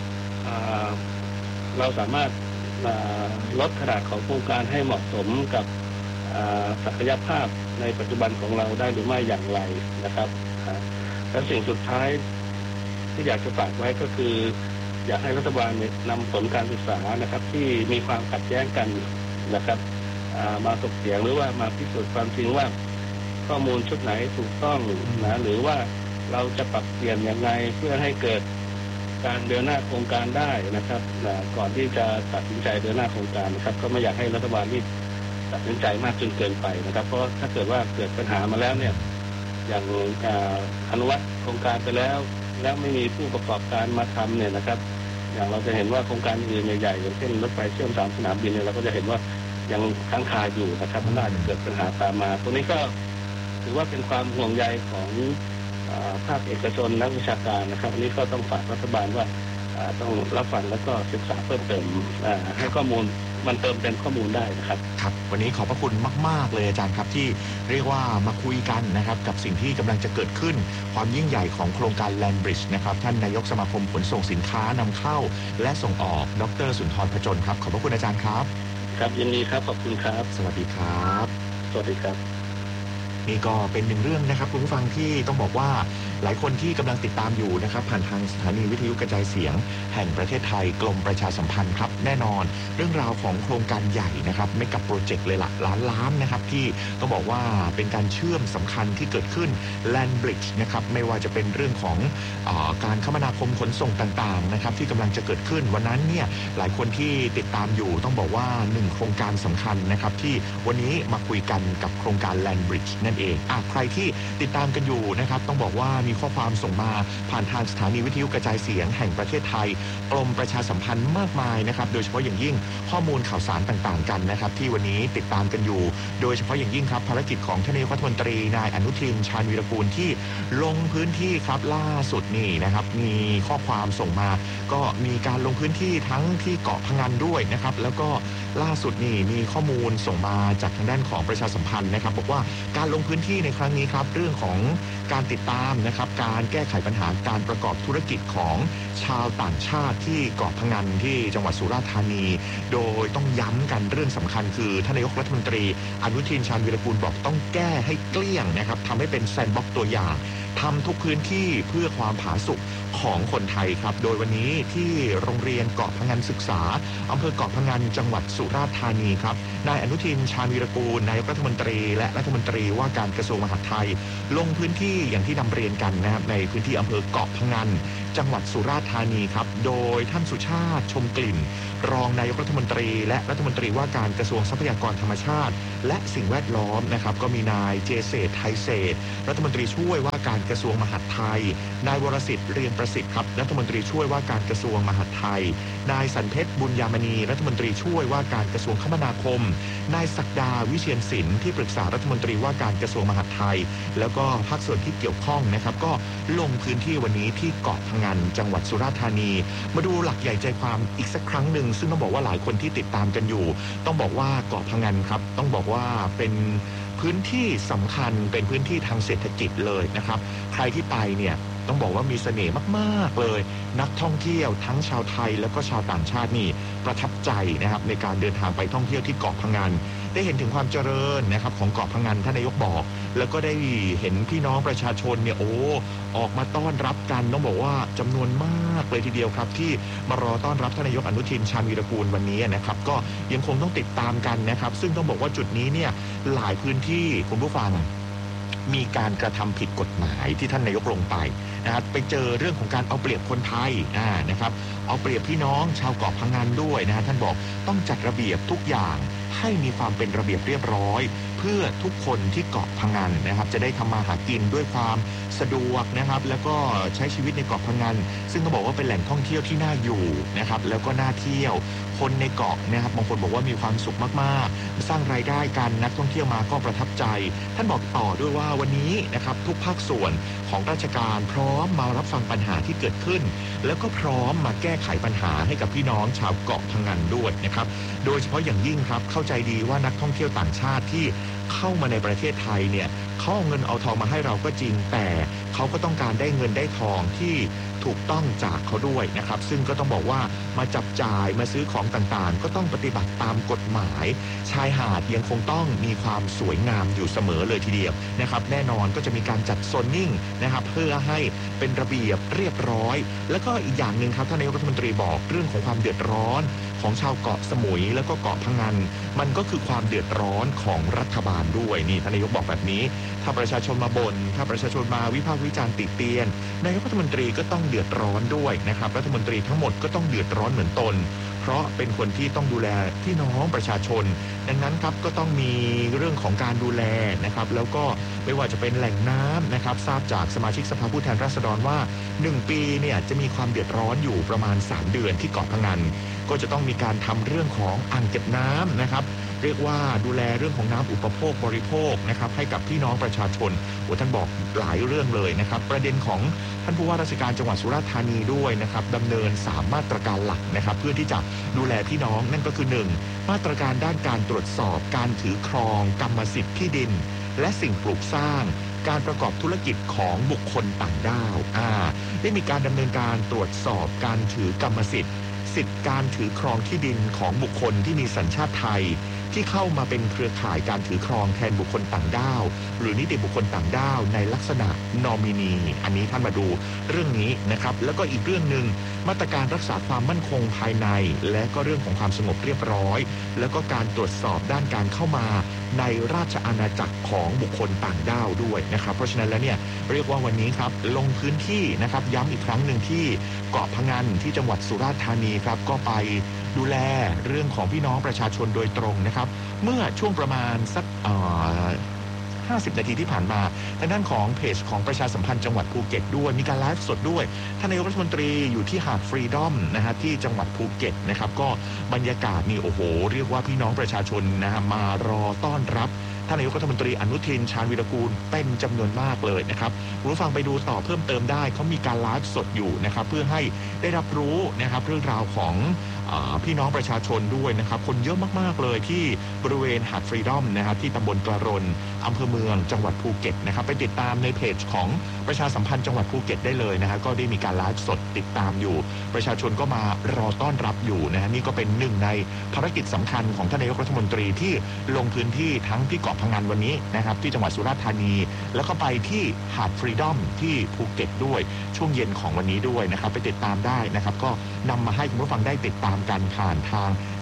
เราสามารถลดขนาดของโครงการให้เหมาะสมกับศักยภาพในปัจจุบันของเราได้หรือไม่อย่างไรนะครับและสิ่งสุดท้ายที่อยากจะฝากไว้ก็คืออยากให้รัฐบาลนำผลการศึกษานะครับที่มีความขัดแย้งกันนะครับมาถกเถียงหรือว่ามาพิสูจน์ความจริงว่าข้อมูลชุดไหนถูกต้องนะหรือว่าเราจะปรับเปลี่ยนยังไงเพื่อให้เกิดการเดินหน้าโครงการได้นะครับก่อนที่จะตัดสินใจเดินหน้าโครงการนะครับก็ไม่อยากให้รัฐบาลรีบตัดสินใจมากจนเกินไปนะครับเพราะถ้าเกิดว่าเกิดปัญหามาแล้วเนี่ยอย่างอนุมัติโครงการไปแล้วไม่มีผู้ประกอบการมาทำเนี่ยนะครับอย่างเราจะเห็นว่าโครงการอื่นใหญ่ๆอย่างเช่นรถไฟเชื่อม3 สนามบินเนี่ยเราก็จะเห็นว่ายังค้างคาอยู่นะครับมันอาจจะเกิดปัญหาตามมาตรงนี้ก็ถือว่าเป็นความห่วงใยของภาคเอกชนนักวิชาการนะครับอันนี้ก็ต้องฝากรัฐบาลว่าต้องรับฟังแล้วก็ศึกษาเพิ่มเติมให้ข้อมูลมันเติมเต็มข้อมูลได้นะครับครับวันนี้ขอบพระคุณมากๆเลยอาจารย์ครับที่เรียกว่ามาคุยกันนะครับกับสิ่งที่กำลังจะเกิดขึ้นความยิ่งใหญ่ของโครงการแลนด์บริดจ์นะครับท่านนายกสมาคมขนส่งสินค้านำเข้าและส่งออกดร.สุนทร พจนครับขอบพระคุณอาจารย์ครับครับยินดีครับขอบคุณครับสวัสดีครับสวัสดีครับนี่ก็เป็นหนึ่งเรื่องนะครับคุณผู้ฟังที่ต้องบอกว่าหลายคนที่กำลังติดตามอยู่นะครับผ่านทางสถานีวิทยุกระจายเสียงแห่งประเทศไทยกรมประชาสัมพันธ์ครับแน่นอนเรื่องราวของโครงการใหญ่นะครับไม่กับโปรเจกต์เลยละล้านนะครับที่ต้องบอกว่าเป็นการเชื่อมสำคัญที่เกิดขึ้นแลนด์บริดจ์นะครับไม่ว่าจะเป็นเรื่องของการคมนาคมขนส่งต่างๆนะครับที่กำลังจะเกิดขึ้นวันนั้นเนี่ยหลายคนที่ติดตามอยู่ต้องบอกว่า1โครงการสำคัญนะครับที่วันนี้มาคุยกันกับโครงการแลนด์บริดจ์นั่นเองใครที่ติดตามกันอยู่นะครับต้องบอกว่ามีข้อความส่งมาผ่านทางสถานีวิทยุกระจายเสียงแห่งประเทศไทยกรมประชาสัมพันธ์มากมายนะครับโดยเฉพาะอย่างยิ่งข้อมูลข่าวสารต่างๆกันนะครับที่วันนี้ติดตามกันอยู่โดยเฉพาะอย่างยิ่งครับภารกิจของท่านนายกรัฐมนตรีนายอนุทินชาญวีรกูลที่ลงพื้นที่ครับล่าสุดนี่นะครับมีข้อความส่งมาก็มีการลงพื้นที่ทั้งที่เกาะพะงันด้วยนะครับแล้วก็ล่าสุดนี่มีข้อมูลส่งมาจากทางด้านของประชาสัมพันธ์นะครับบอกว่าการลงพื้นที่ในครั้งนี้ครับเรื่องของการติดตามนะครับการแก้ไขปัญหาการประกอบธุรกิจของชาวต่างชาติที่เกาะพะงันที่จังหวัดสุราษฎร์ธานีโดยต้องย้ำกันเรื่องสำคัญคือท่านนายกรัฐมนตรีอนุทินชาญวีรกูลบอกต้องแก้ให้เกลี้ยงนะครับทำให้เป็นแซนด์บ็อกซ์ตัวอย่างทำทุกพื้นที่เพื่อความผาสุกของคนไทยครับโดยวันนี้ที่โรงเรียนเกาะพะงันศึกษาอำเภอเกาะพะงันจังหวัดสุราษฎร์ธานีครับนายอนุทินชาญวีรกูลนายกรัฐมนตรีและรัฐมนตรีว่าการกระทรวงมหาดไทยลงพื้นที่อย่างที่นำเรียนกันนะครับในพื้นที่อำเภอเกาะพะงันจังหวัดสุราษฎร์ธานีครับโดยท่านสุชาติชมกลิ่นรองนายกรัฐมนตรีและรัฐมนตรีว่าการกระทรวงทรัพยากรธรรมชาติและสิ่งแวดล้อมนะครับก็มีนายเจเศษไทยเศษรัฐมนตรีช่วยว่าการกระทรวงมหาดไทยนายวรสิทธิ์เรียนประสิทธิ์ครับรัฐมนตรีช่วยว่าการกระทรวงมหาดไทยนายสันเพชรบุญยามณีรัฐมนตรีช่วยว่าการกระทรวงคมนาคมนายศักดาวิเชียรศิลป์ที่ปรึกษารัฐมนตรีว่าการกระทรวงมหาดไทยแล้วก็ภาคส่วนที่เกี่ยวข้องนะครับก็ลงพื้นที่วันนี้ที่เกาะพะงันจังหวัดสุราษฎร์ธานีมาดูหลักใหญ่ใจความอีกสักครั้งหนึ่งซึ่งต้องบอกว่าหลายคนที่ติดตามกันอยู่ต้องบอกว่าเกาะพะงันครับต้องบอกว่าเป็นพื้นที่สำคัญเป็นพื้นที่ทางเศรษฐกิจเลยนะครับใครที่ไปเนี่ยต้องบอกว่ามีเสน่ห์มากๆเลยนักท่องเที่ยวทั้งชาวไทยแล้วก็ชาวต่างชาตินี่ประทับใจนะครับในการเดินทางไปท่องเที่ยวที่เกาะพะงันได้เห็นถึงความเจริญนะครับของเกาะพะงันท่านนายกบอกแล้วก็ได้เห็นพี่น้องประชาชนเนี่ยออกมาต้อนรับกันต้องบอกว่าจำนวนมากเลยทีเดียวครับที่มารอต้อนรับท่านนายกอนุทินชาญวีรกูลวันนี้นะครับก็ยังคงต้องติดตามกันนะครับซึ่งต้องบอกว่าจุดนี้เนี่ยหลายพื้นที่คุณผู้ฟังมีการกระทำผิดกฎหมายที่ท่านนายกลงไปนะครับไปเจอเรื่องของการเอาเปรียบคนไทยนะครับเอาเปรียบพี่น้องชาวเกาะพะงันด้วยนะฮะท่านบอกต้องจัดระเบียบทุกอย่างให้มีความเป็นระเบียบเรียบร้อยเพื่อทุกคนที่เกาะพะงันนะครับจะได้ทำมาหากินด้วยความสะดวกนะครับแล้วก็ใช้ชีวิตในเกาะพะงันซึ่งก็บอกว่าเป็นแหล่งท่องเที่ยวที่น่าอยู่นะครับแล้วก็น่าเที่ยวคนในเกาะนะครับบางคนบอกว่ามีความสุขมากๆสร้างรายได้กันนักท่องเที่ยวมาก็ประทับใจท่านบอกต่อด้วยว่าวันนี้นะครับทุกภาคส่วนของราชการพร้อมมารับฟังปัญหาที่เกิดขึ้นแล้วก็พร้อมมาแก้ไขปัญหาให้กับพี่น้องชาวเกาะพะงันด้วยนะครับโดยเฉพาะอย่างยิ่งครับเข้าใจดีว่านักท่องเที่ยวต่างชาติที่เข้ามาในประเทศไทยเนี่ยเขาเอาเงินเอาทองมาให้เราก็จริงแต่เขาก็ต้องการได้เงินได้ทองที่ถูกต้องจากเขาด้วยนะครับซึ่งก็ต้องบอกว่ามาจับจ่ายมาซื้อของต่างๆก็ต้องปฏิบัติตามกฎหมายชายหาดยังคงต้องมีความสวยงามอยู่เสมอเลยทีเดียวนะครับแน่นอนก็จะมีการจัดโซนนิ่งนะครับเพื่อให้เป็นระเบียบเรียบร้อยแล้วก็อีกอย่างหนึ่งครับท่านนายกรัฐมนตรีบอกเรื่องของความเดือดร้อนของชาวเกาะสมุยแล้วก็เกาะพะงันมันก็คือความเดือดร้อนของรัฐบาลด้วยนี่ท่านนายกบอกแบบนี้ถ้าประชาชนมาบ่นถ้าประชาชนมาวิพากษ์วิจารณ์ติเตียนนายกรัฐมนตรีก็ต้องเดือดร้อนด้วยนะครับรัฐมนตรีทั้งหมดก็ต้องเดือดร้อนเหมือนตนเพราะเป็นคนที่ต้องดูแลพี่น้องประชาชนดังนั้นครับก็ต้องมีเรื่องของการดูแลนะครับแล้วก็ไม่ว่าจะเป็นแหล่งน้ำนะครับทราบจากสมาชิกสภาผู้แทนราษฎรว่า1ปีเนี่ยจะมีความเดือดร้อนอยู่ประมาณ3เดือนที่เกาะพะงันก็จะต้องมีการทำเรื่องของอ่างเก็บน้ำนะครับเรียกว่าดูแลเรื่องของน้ำอุปโภคบริโภคนะครับให้กับพี่น้องประชาชนท่านบอกหลายเรื่องเลยนะครับประเด็นของท่านผู้ว่าราชการจังหวัดสุราษฎร์ธานีด้วยนะครับดำเนิน3มาตรการหลักนะครับเพื่อที่จะดูแลพี่น้องนั่นก็คือ1มาตรการด้านการตรวจสอบการถือครองกรรมสิทธิ์ที่ดินและสิ่งปลูกสร้างการประกอบธุรกิจของบุคคลต่างด้าวได้มีการดำเนินการตรวจสอบการถือกรรมสิทธิ์การถือครองที่ดินของบุคคลที่มีสัญชาติไทยที่เข้ามาเป็นเครือข่ายการถือครองแทนบุคคลต่างด้าวหรือนิติบุคคลต่างด้าวในลักษณะนอมินีอันนี้ท่านมาดูเรื่องนี้นะครับแล้วก็อีกเรื่องหนึ่งมาตรการรักษาความมั่นคงภายในและก็เรื่องของความสงบเรียบร้อยแล้วก็การตรวจสอบด้านการเข้ามาในราชอาณาจักรของบุคคลต่างด้าวด้วยนะครับเพราะฉะนั้นแล้วเนี่ยเรียกว่าวันนี้ครับลงพื้นที่นะครับย้ำอีกครั้งหนึ่งที่เกาะพะงันที่จังหวัดสุราษฎร์ธานีครับก็ไปดูแลเรื่องของพี่น้องประชาชนโดยตรงนะครับเมื่อช่วงประมาณสัก50 นาทีที่ผ่านมาทางด้านของเพจของประชาสัมพันธ์จังหวัดภูเก็ตด้วยมีการไลฟ์สดด้วยท่านนายกรัฐมนตรีอยู่ที่หาดฟรีดอมนะฮะที่จังหวัดภูเก็ตนะครับก็บรรยากาศนี่โอ้โหเรียกว่าพี่น้องประชาชนนะฮะมารอต้อนรับท่านนายกรัฐมนตรีอนุทินชาญวีรกูลเป็นจำนวนมากเลยนะครับผู้ฟังไปดูต่อเพิ่มเติมได้เขามีการไลฟ์สดอยู่นะครับเพื่อให้ได้รับรู้นะครับเรื่องราวของพี่น้องประชาชนด้วยนะครับคนเยอะมากๆเลยที่บริเวณหาดฟรีดอมนะครับที่ตำบลกระรนอำเภอเมืองจังหวัดภูเก็ตนะครับไปติดตามในเพจของประชาสัมพันธ์จังหวัดภูเก็ตได้เลยนะฮะก็ได้มีการไลฟ์สดติดตามอยู่ประชาชนก็มารอต้อนรับอยู่นะฮะนี่ก็เป็นหนึ่งในภารกิจสำคัญของท่านนายกรัฐมนตรีที่ลงพื้นที่ทั้งที่เกาะพะงันวันนี้นะครับที่จังหวัดสุราษฎร์ธานีแล้วก็ไปที่หาดฟรีดอมที่ภูเก็ตด้วยช่วงเย็นของวันนี้ด้วยนะครับไปติดตามได้นะครับก็นำมาให้คุณผู้ฟังได้ติดตามกันผ่านทางส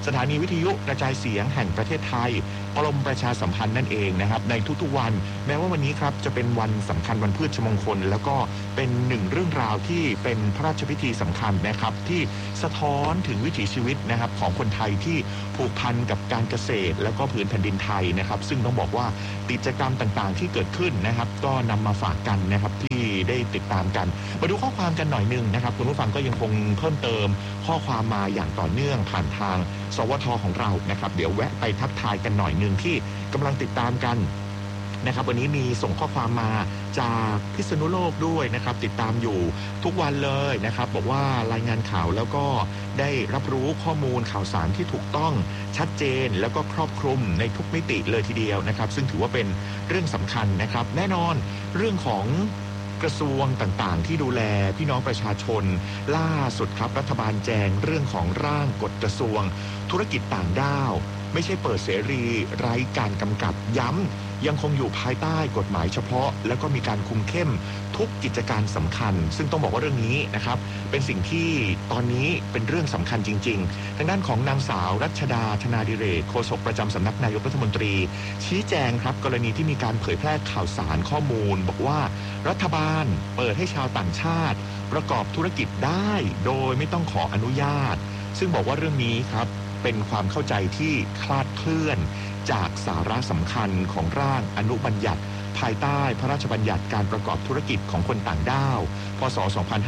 ถานีวิทยุกระจายเสียงแห่งประเทศไทยกรมประชาสัมพันธ์นั่นเองนะครับในทุกๆวันแม้ว่าวันนี้ครับจะเป็นวันสำคัญวันพืชมงคลแล้วก็เป็นหนึ่งเรื่องราวที่เป็นพระราชพิธีสำคัญนะครับที่สะท้อนถึงวิถีชีวิตนะครับของคนไทยที่ผูกพันกับการเกษตรแล้วก็ผืนแผ่นดินไทยนะครับซึ่งต้องบอกว่ากิจกรรมต่างๆที่เกิดขึ้นนะครับก็นำมาฝากกันนะครับที่ได้ติดตามกันมาดูข้อความกันหน่อยนึงนะครับคุณผู้ฟังก็ยังคงเพิ่มเติมข้อความมาอย่างต่อเนื่องผ่านทางสวทของเรานะครับเดี๋ยวแวะไปทักทายกันหน่อยนึงที่กำลังติดตามกันนะครับวันนี้มีส่งข้อความมาจากพิษณุโลกด้วยนะครับติดตามอยู่ทุกวันเลยนะครับบอกว่ารายงานข่าวแล้วก็ได้รับรู้ข้อมูลข่าวสารที่ถูกต้องชัดเจนแล้วก็ครอบคลุมในทุกมิติเลยทีเดียวนะครับซึ่งถือว่าเป็นเรื่องสำคัญนะครับแน่นอนเรื่องของกระทรวงต่างๆที่ดูแลพี่น้องประชาชนล่าสุดครับรัฐบาลแจงเรื่องของร่างกฎกระทรวงธุรกิจต่างด้าวไม่ใช่เปิดเสรีไร้การกำกับย้ำยังคงอยู่ภายใต้กฎหมายเฉพาะแล้วก็มีการคุมเข้มทุกกิจการสำคัญซึ่งต้องบอกว่าเรื่องนี้นะครับเป็นสิ่งที่ตอนนี้เป็นเรื่องสำคัญจริงๆทางด้านของนางสาวรัชดาธนาดิเรกโฆษกประจำสำนักนายกรัฐมนตรีชี้แจงครับกรณีที่มีการเผยแพร่ข่าวสารข้อมูลบอกว่ารัฐบาลเปิดให้ชาวต่างชาติประกอบธุรกิจได้โดยไม่ต้องขออนุญาตซึ่งบอกว่าเรื่องนี้ครับเป็นความเข้าใจที่คลาดเคลื่อนจากสาระสำคัญของร่างอนุบัญญัติภายใต้พระราชบัญญัติการประกอบธุรกิจของคนต่างด้าวพ.ศ.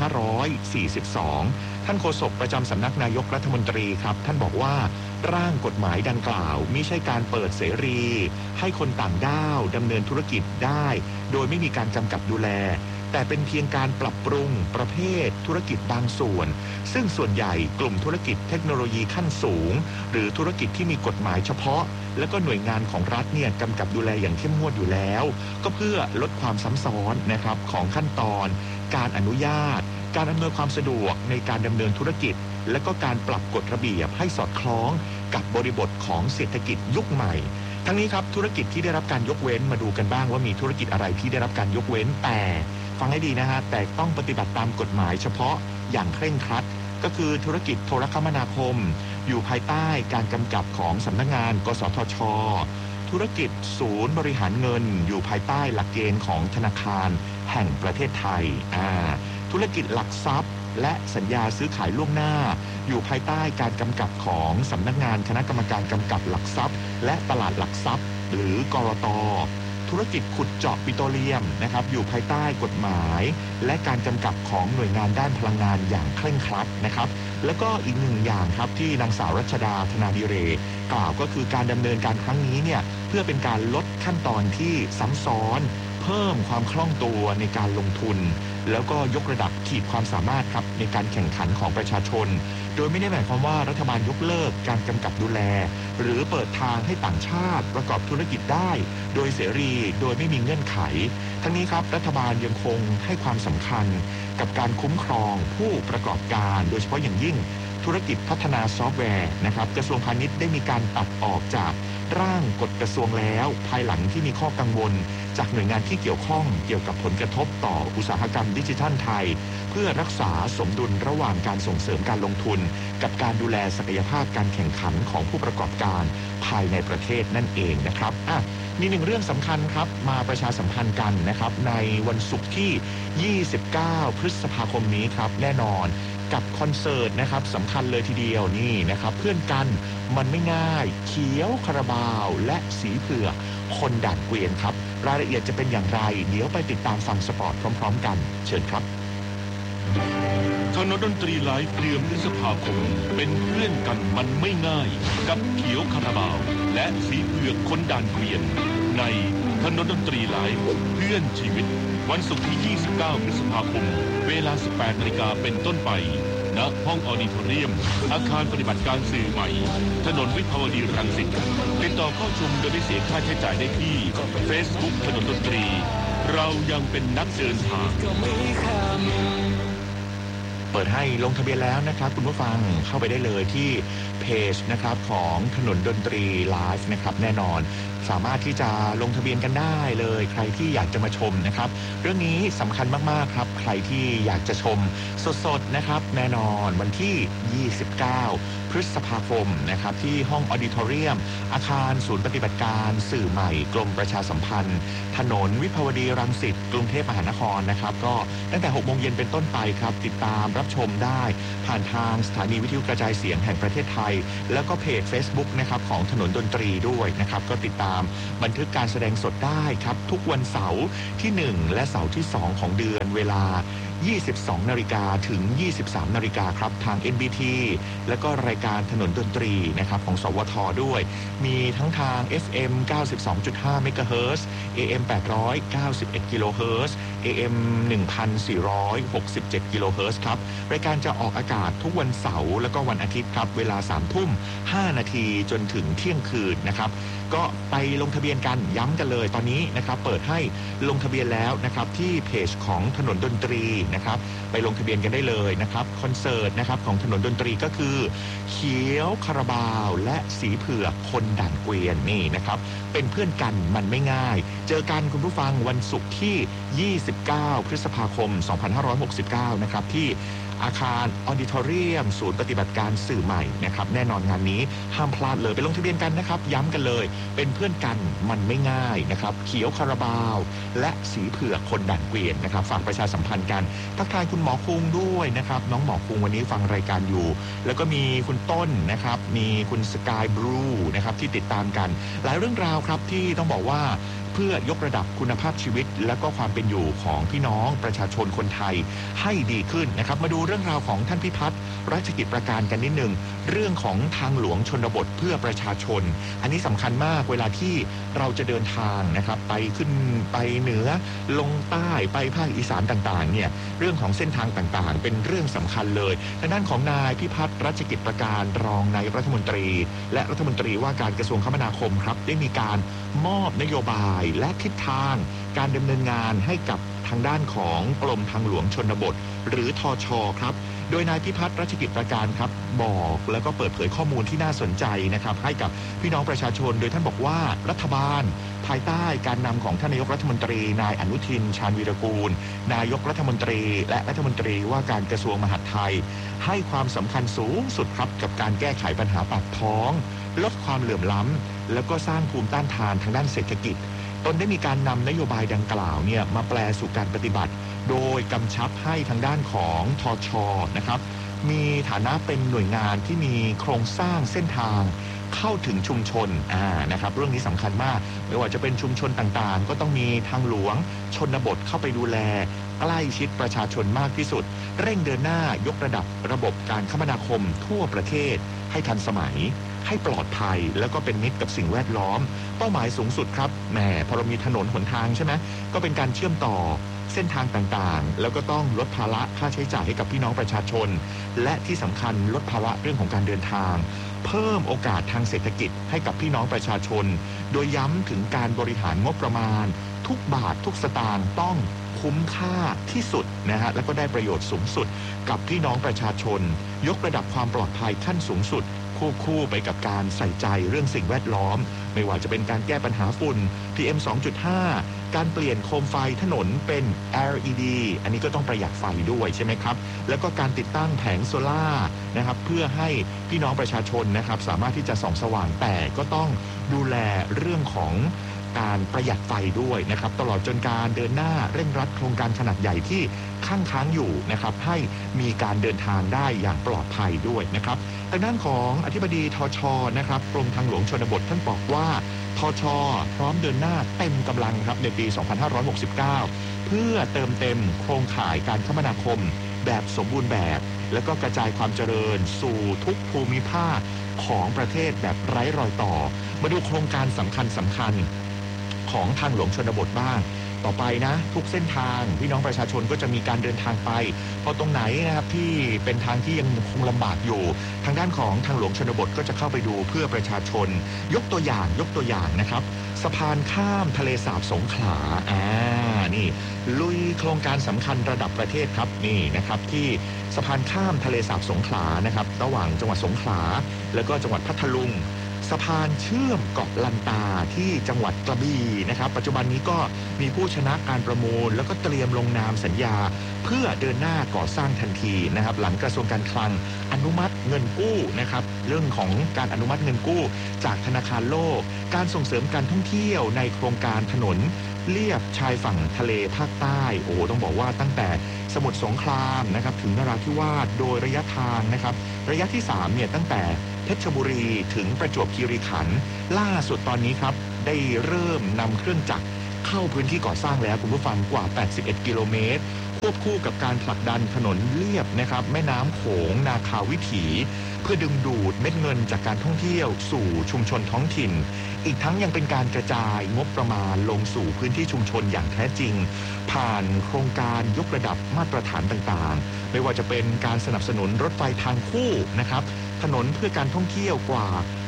2542ท่านโฆษกประจำสำนักนายกรัฐมนตรีครับท่านบอกว่าร่างกฎหมายดังกล่าวมิใช่การเปิดเสรีให้คนต่างด้าวดำเนินธุรกิจได้โดยไม่มีการกำกับดูแลแต่เป็นเพียงการปรับปรุงประเภทธุรกิจบางส่วนซึ่งส่วนใหญ่กลุ่มธุรกิจเทคโนโลยีขั้นสูงหรือธุรกิจที่มีกฎหมายเฉพาะและก็หน่วยงานของรัฐเนี่ยกำกับดูแลอย่างเข้มงวดอยู่แล้วก็เพื่อลดความซ้ำซ้อนนะครับของขั้นตอนการอนุญาตการอำนวยความสะดวกในการดำเนินธุรกิจและก็การปรับกฎระเบียบให้สอดคล้องกับบริบทของเศรษฐกิจยุคใหม่ทั้งนี้ครับธุรกิจที่ได้รับการยกเว้นมาดูกันบ้างว่ามีธุรกิจอะไรที่ได้รับการยกเว้นแต่ฟังให้ดีนะฮะแต่ต้องปฏิบัติตามกฎหมายเฉพาะอย่างเคร่งครัดก็คือธุรกิจโทรคมนาคมอยู่ภายใต้การกำกับของสำนักงานกสทช.ธุรกิจศูนย์บริหารเงินอยู่ภายใต้หลักเกณฑ์ของธนาคารแห่งประเทศไทยธุรกิจหลักทรัพย์และสัญญาซื้อขายล่วงหน้าอยู่ภายใต้การกำกับของสำนักงานคณะกรรมการกำกับหลักทรัพย์และตลาดหลักทรัพย์หรือกรต.ธุรกิจขุดเจาะปิโตรเลียมนะครับอยู่ภายใต้กฎหมายและการกำกับของหน่วยงานด้านพลังงานอย่างเคร่งครัดนะครับแล้วก็อีกหนึ่งอย่างครับที่นางสาวรัชดาธนาดิเรกกล่าวก็คือการดำเนินการครั้งนี้เนี่ยเพื่อเป็นการลดขั้นตอนที่ซ้ำซ้อนเพิ่มความคล่องตัวในการลงทุนแล้วก็ยกระดับขีดความสามารถครับในการแข่งขันของประชาชนโดยไม่ได้หมายความว่ารัฐบาลยกเลิกการกำกับดูแลหรือเปิดทางให้ต่างชาติประกอบธุรกิจได้โดยเสรีโดยไม่มีเงื่อนไขทั้งนี้ครับรัฐบาลยังคงให้ความสำคัญกับการคุ้มครองผู้ประกอบการโดยเฉพาะอย่างยิ่งธุรกิจพัฒนาซอฟต์แวร์นะครับกระทรวงพาณิชย์ได้มีการตัดออกจากร่างกฎกระทรวงแล้วภายหลังที่มีข้อกังวลจากหน่วยงานที่เกี่ยวข้องเกี่ยวกับผลกระทบต่ออุตสาหกรรมดิจิทัลไทยเพื่อรักษาสมดุลระหว่างการส่งเสริมการลงทุนกับการดูแลศักยภาพการแข่งขันของผู้ประกอบการภายในประเทศนั่นเองนะครับมีหนึ่งเรื่องสำคัญครับมาประชาสัมพันธ์กันนะครับในวันศุกร์ที่ 29 พฤษภาคมนี้ครับแน่นอนกับคอนเสิร์ตนะครับสำคัญเลยทีเดียวนี่นะครับเพื่อนกันมันไม่ง่ายเขียวคาราบาวและสีเผือกคนด่านเกวียนครับรายละเอียดจะเป็นอย่างไรเดี๋ยวไปติดตามฟังสปอร์ตพร้อมๆกันเชิญครับถนนดนตรีไลฟ์เดือนพฤษภาคมเป็นเพื่อนกันมันไม่ง่ายกับเขียวคาราบาวและสีเผือกคนด่านเกวียนในถนนดนตรีไลฟ์เพื่อนชีวิตวันศุกร์ที่ 29 พฤษภาคมเวลา 18 นาฬิกาเป็นต้นไปณห้องออดิทอเรียมอาคารปฏิบัติการสื่อใหม่ถนนวิภาวดีรังสิตติดต่อเข้าชมโดยไม่เสียค่าใช้จ่ายได้ที่ Facebook ถนนดนตรีเรายังเป็นนักเดินทางเปิดให้ลงทะเบียนแล้วนะครับคุณผู้ฟังเข้าไปได้เลยที่เพจนะครับของถนนดนตรีไลฟ์นะครับแน่นอนสามารถที่จะลงทะเบียนกันได้เลยใครที่อยากจะมาชมนะครับเรื่องนี้สำคัญมากๆครับใครที่อยากจะชมสดๆนะครับแน่นอนวันที่ 29 พฤษภาคมนะครับที่ห้องออดิทอเรียมอาคารศูนย์ปฏิบัติการสื่อใหม่กรมประชาสัมพันธ์ถนนวิภาวดีรังสิตกรุงเทพมหานครนะครับก็ตั้งแต่ 6 โมงเย็นเป็นต้นไปครับติดตามรับชมได้ผ่านทางสถานีวิทยุกระจายเสียงแห่งประเทศไทยแล้วก็เพจ Facebook นะครับของถนนดนตรีด้วยนะครับก็ติดตามบันทึกการแสดงสดได้ครับทุกวันเสาร์ที่ 1 และเสาร์ที่ 2 ของเดือนเวลา 22 นาฬิกาถึง 23 นาฬิกาครับทาง NBT แล้วก็รายการถนนดนตรีนะครับของสวทด้วยมีทั้งทาง FM 92.5 เมกะเฮิรตซ์ AM 891 กิโลเฮิรตซ์ AM 1467 กิโลเฮิรตซ์ครับรายการจะออกอากาศทุกวันเสาร์แล้วก็วันอาทิตย์ครับเวลา 3:05 นาทีจนถึงเที่ยงคืนนะครับก็ไปลงทะเบียนกันย้ำกันเลยตอนนี้นะครับเปิดให้ลงทะเบียนแล้วนะครับที่เพจของถนนดนตรีนะครับไปลงทะเบียนกันได้เลยนะครับคอนเสิร์ตนะครับของถนนดนตรีก็คือเขียวคาราบาวและสีเผือกคนด่านเกวียนนี่นะครับเป็นเพื่อนกันมันไม่ง่ายเจอกันคุณผู้ฟังวันศุกร์ที่ 29 พฤษภาคม 2569 นะครับที่อาคารออดิทอเรียมศูนย์ปฏิบัติการสื่อใหม่นะครับแน่นอนงานนี้ห้ามพลาดเลยไปลงทะเบียนกันนะครับย้ำกันเลยเป็นเพื่อนกันมันไม่ง่ายนะครับเขียวคาราบาวและสีเผือกคนด่านเกวียนนะครับฝากประชาสัมพันธ์กันทักทายคุณหมอคุงด้วยนะครับน้องหมอคุงวันนี้ฟังรายการอยู่แล้วก็มีคุณต้นนะครับมีคุณสกายบลูนะครับที่ติดตามกันหลายเรื่องราวครับที่ต้องบอกว่าเพื่อยกระดับคุณภาพชีวิตและก็ความเป็นอยู่ของพี่น้องประชาชนคนไทยให้ดีขึ้นนะครับมาดูเรื่องราวของท่านพิพัฒน์รัชกิจประการกันนิดนึงเรื่องของทางหลวงชนบทเพื่อประชาชนอันนี้สำคัญมากเวลาที่เราจะเดินทางนะครับไปขึ้นไปเหนือลงใต้ไปภาคอีสานต่างๆเนี่ยเรื่องของเส้นทางต่างๆเป็นเรื่องสำคัญเลยทางด้านของนายพิพัฒน์รัชกิจประการรองนายรัฐมนตรีและรัฐมนตรีว่าการกระทรวงคมนาคมครับได้มีการมอบนโยบายและทิศทางการดำเนินงานให้กับทางด้านของกรมทางหลวงชนบทหรือทช.ครับโดยนายพิพัฒน์รัชกิจประการครับบอกแล้วก็เปิดเผยข้อมูลที่น่าสนใจนะครับให้กับพี่น้องประชาชนโดยท่านบอกว่ารัฐบาลภายใต้การนำของท่านนายกรัฐมนตรีนายอนุทินชาญวีรกูลนายกรัฐมนตรีและรัฐมนตรีว่าการกระทรวงมหาดไทยให้ความสำคัญสูงสุดครับกับการแก้ไขปัญหาปากท้องลดความเหลื่อมล้ำแล้วก็สร้างภูมิต้านทานทางด้านเศรษฐกิจตนได้มีการนำนโยบายดังกล่าวเนี่ยมาแปลสู่การปฏิบัติโดยกำชับให้ทางด้านของทช.นะครับมีฐานะเป็นหน่วยงานที่มีโครงสร้างเส้นทางเข้าถึงชุมชนนะครับเรื่องนี้สำคัญมากไม่ว่าจะเป็นชุมชนต่างๆก็ต้องมีทางหลวงชนบทเข้าไปดูแลใกล้ชิดประชาชนมากที่สุดเร่งเดินหน้ายกระดับระบบการคมนาคมทั่วประเทศให้ทันสมัยให้ปลอดภัยแล้วก็เป็นมิตรกับสิ่งแวดล้อมเป้าหมายสูงสุดครับแหมพอเรามีถนนหนทางใช่ไหมก็เป็นการเชื่อมต่อเส้นทางต่างๆแล้วก็ต้องลดภาระค่าใช้จ่ายให้กับพี่น้องประชาชนและที่สำคัญลดภาระเรื่องของการเดินทางเพิ่มโอกาสทางเศรษฐกิจให้กับพี่น้องประชาชนโดยย้ำถึงการบริหารงบประมาณทุกบาททุกสตางค์ต้องคุ้มค่าที่สุดนะฮะแล้วก็ได้ประโยชน์สูงสุดกับพี่น้องประชาชนยกระดับความปลอดภัยขั้นสูงสุดควบคู่ไปกับการใส่ใจเรื่องสิ่งแวดล้อมไม่ว่าจะเป็นการแก้ปัญหาฝุ่น PM 2.5 การเปลี่ยนโคมไฟถนนเป็น LED อันนี้ก็ต้องประหยัดไฟด้วยใช่ไหมครับแล้วก็การติดตั้งแผงโซล่านะครับเพื่อให้พี่น้องประชาชนนะครับสามารถที่จะส่องสว่างแต่ก็ต้องดูแลเรื่องของการประหยัดไฟด้วยนะครับตลอดจนการเดินหน้าเร่งรัดโครงการขนาดใหญ่ที่ค้างอยู่นะครับให้มีการเดินทางได้อย่างปลอดภัยด้วยนะครับทางด้านของอธิบดีทช.นะครับกรมทางหลวงชนบทท่านบอกว่าทช.พร้อมเดินหน้าเต็มกำลังครับในปี 2569 เพื่อเติมเต็มโครงข่ายการคมนาคมแบบสมบูรณ์แบบแล้วก็กระจายความเจริญสู่ทุกภูมิภาคของประเทศแบบไร้รอยต่อมาดูโครงการสำคัญของทางหลวงชนบทบ้างต่อไปนะทุกเส้นทางพี่น้องประชาชนก็จะมีการเดินทางไปพอตรงไหนนะครับที่เป็นทางที่ยังคงลำบากอยู่ทางด้านของทางหลวงชนบทก็จะเข้าไปดูเพื่อประชาชนยกตัวอย่างนะครับสะพานข้ามทะเลสาบสงขลานี่ลุยโครงการสำคัญระดับประเทศครับนี่นะครับที่สะพานข้ามทะเลสาบสงขลานะครับระหว่างจังหวัดสงขลาแล้วก็จังหวัดพัทลุงสะพานเชื่อมเกาะลันตาที่จังหวัดกระบี่นะครับปัจจุบันนี้ก็มีผู้ชนะการประมูลแล้วก็เตรียมลงนามสัญญาเพื่อเดินหน้าก่อสร้างทันทีนะครับหลังกระทรวงการคลังอนุมัติเงินกู้นะครับเรื่องของการอนุมัติเงินกู้จากธนาคารโลกการส่งเสริมการท่องเที่ยวในโครงการถนนเลียบชายฝั่งทะเลภาคใต้โอ้โหต้องบอกว่าตั้งแต่สมุทรสงครามนะครับถึงนราธิวาสโดยระยะทางนะครับระยะที่3เนี่ยตั้งแต่เพชรบุรีถึงประจวบคีรีขันธ์ล่าสุดตอนนี้ครับได้เริ่มนำเครื่องจักรเข้าพื้นที่ก่อสร้างแล้วคุณผู้ฟังกว่า81กิโลเมตรควบคู่กับการผลักดันถนนเลียบนะครับแม่น้ำโขงนาคาวิถีเพื่อดึงดูดเม็ดเงินจากการท่องเที่ยวสู่ชุมชนท้องถิ่นอีกทั้งยังเป็นการกระจายงบประมาณลงสู่พื้นที่ชุมชนอย่างแท้จริงผ่านโครงการยกระดับมาตรฐานต่างๆไม่ว่าจะเป็นการสนับสนุนรถไฟทางคู่นะครับถนนเพื่อการท่องเที่ยวกว่า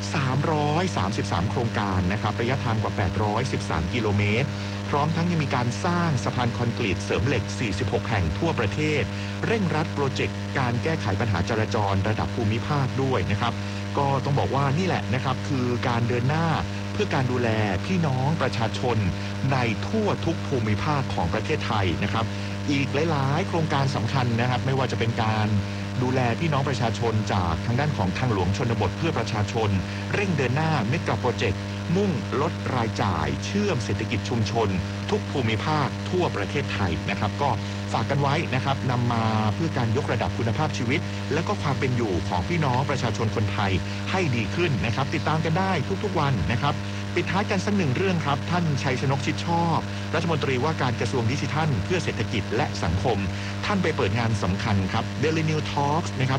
333โครงการนะครับระยะทางกว่า813กิโลเมตรพร้อมทั้งยังมีการสร้างสะพานคอนกรีตเสริมเหล็ก46แห่งทั่วประเทศเร่งรัดโปรเจกต์การแก้ไขปัญหาจราจรระดับภูมิภาคด้วยนะครับก็ต้องบอกว่านี่แหละนะครับคือการเดินหน้าเพื่อการดูแลพี่น้องประชาชนในทั่วทุกภูมิภาคของประเทศไทยนะครับอีกหลายๆโครงการสำคัญนะครับไม่ว่าจะเป็นการดูแลพี่น้องประชาชนจากทางด้านของทางหลวงชนบทเพื่อประชาชนเร่งเดินหน้าเมกะโปรเจกต์มุ่งลดรายจ่ายเชื่อมเศรษฐกิจชุมชนทุกภูมิภาคทั่วประเทศไทยนะครับก็ฝากกันไว้นะครับนำมาเพื่อการยกระดับคุณภาพชีวิตและก็ความเป็นอยู่ของพี่น้องประชาชนคนไทยให้ดีขึ้นนะครับติดตามกันได้ทุกๆวันนะครับปิดท้ายกันสักหนึ่งเรื่องครับท่านชัยชนกชิดชอบรัฐมนตรีว่าการกระทรวงดิจิทัลเพื่อเศรษฐกิจและสังคมท่านไปเปิดงานสำคัญครับ Daily New Talks นะครับ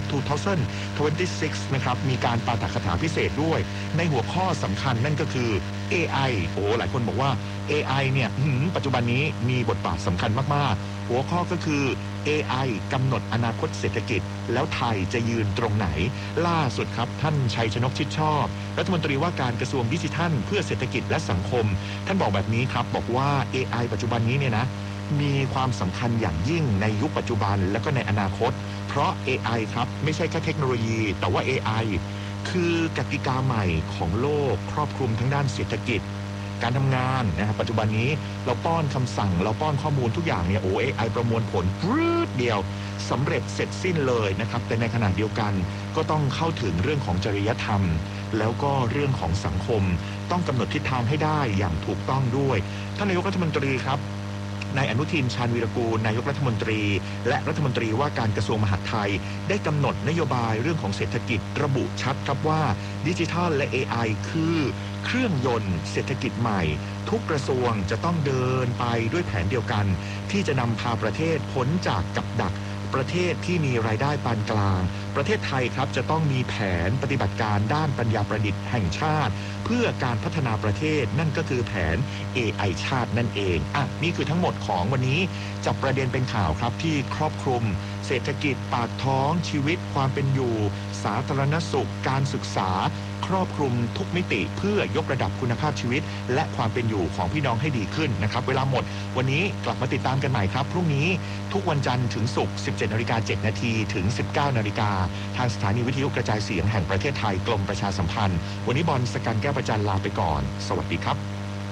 2026 นะครับมีการปาฐกถาพิเศษด้วยในหัวข้อสำคัญนั่นก็คือ AI โอ้หลายคนบอกว่า AI เนี่ยปัจจุบันนี้มีบทบาทสำคัญมากๆหัวข้อก็คือ AI กำหนดอนาคตเศรษฐกิจแล้วไทยจะยืนตรงไหนล่าสุดครับท่านชัยชนกชิดชอบรัฐมนตรีว่าการกระทรวงดิจิทัลเพื่อเศรษฐกิจและสังคมท่านบอกแบบนี้ครับบอกว่า AI ปัจจุบันนี้เนี่ยนะมีความสำคัญอย่างยิ่งในยุคปัจจุบันและก็ในอนาคตเพราะ AI ครับไม่ใช่แค่เทคโนโลยีแต่ว่า AI คือกติกาใหม่ของโลกครอบคลุมทั้งด้านเศรษฐกิจการทำงานนะครับปัจจุบันนี้เราป้อนคำสั่งเราป้อนข้อมูลทุกอย่างเนี่ยAI ประมวลผลปื๊ดเดียวสำเร็จเสร็จสิ้นเลยนะครับแต่ในขณะเดียวกันก็ต้องเข้าถึงเรื่องของจริยธรรมแล้วก็เรื่องของสังคมต้องกำหนดทิศทางให้ได้อย่างถูกต้องด้วยท่านนายกรัฐมนตรีครับนายอนุทินชาญวีรกูลนายกรัฐมนตรีและรัฐมนตรีว่าการกระทรวงมหาดไทยได้กำหนดนโยบายเรื่องของเศรษฐกิจระบุชัดครับว่าดิจิทัลและ AI คือเครื่องยนต์เศรษฐกิจใหม่ทุกกระทรวงจะต้องเดินไปด้วยแผนเดียวกันที่จะนำพาประเทศพ้นจากกับดักประเทศที่มีรายได้ปานกลางประเทศไทยครับจะต้องมีแผนปฏิบัติการด้านปัญญาประดิษฐ์แห่งชาติเพื่อการพัฒนาประเทศนั่นก็คือแผน AI ชาตินั่นเองนี่คือทั้งหมดของวันนี้จับประเด็นเป็นข่าวครับที่ครอบคลุมเศรษฐกิจปากท้องชีวิตความเป็นอยู่สาธารณสุขการศึกษาครอบคลุมทุกมิติเพื่อยกระดับคุณภาพชีวิตและความเป็นอยู่ของพี่น้องให้ดีขึ้นนะครับเวลาหมดวันนี้กลับมาติดตามกันใหม่ครับพรุ่งนี้ทุกวันจันทร์ถึงศุกร์ 17:07 น.ถึง 19:00 น.ทางสถานีวิทยุกระจายเสียงแห่งประเทศไทยกรมประชาสัมพันธ์วันนี้บอลสกันแก้วประจันลาไปก่อนสวัสดีครับ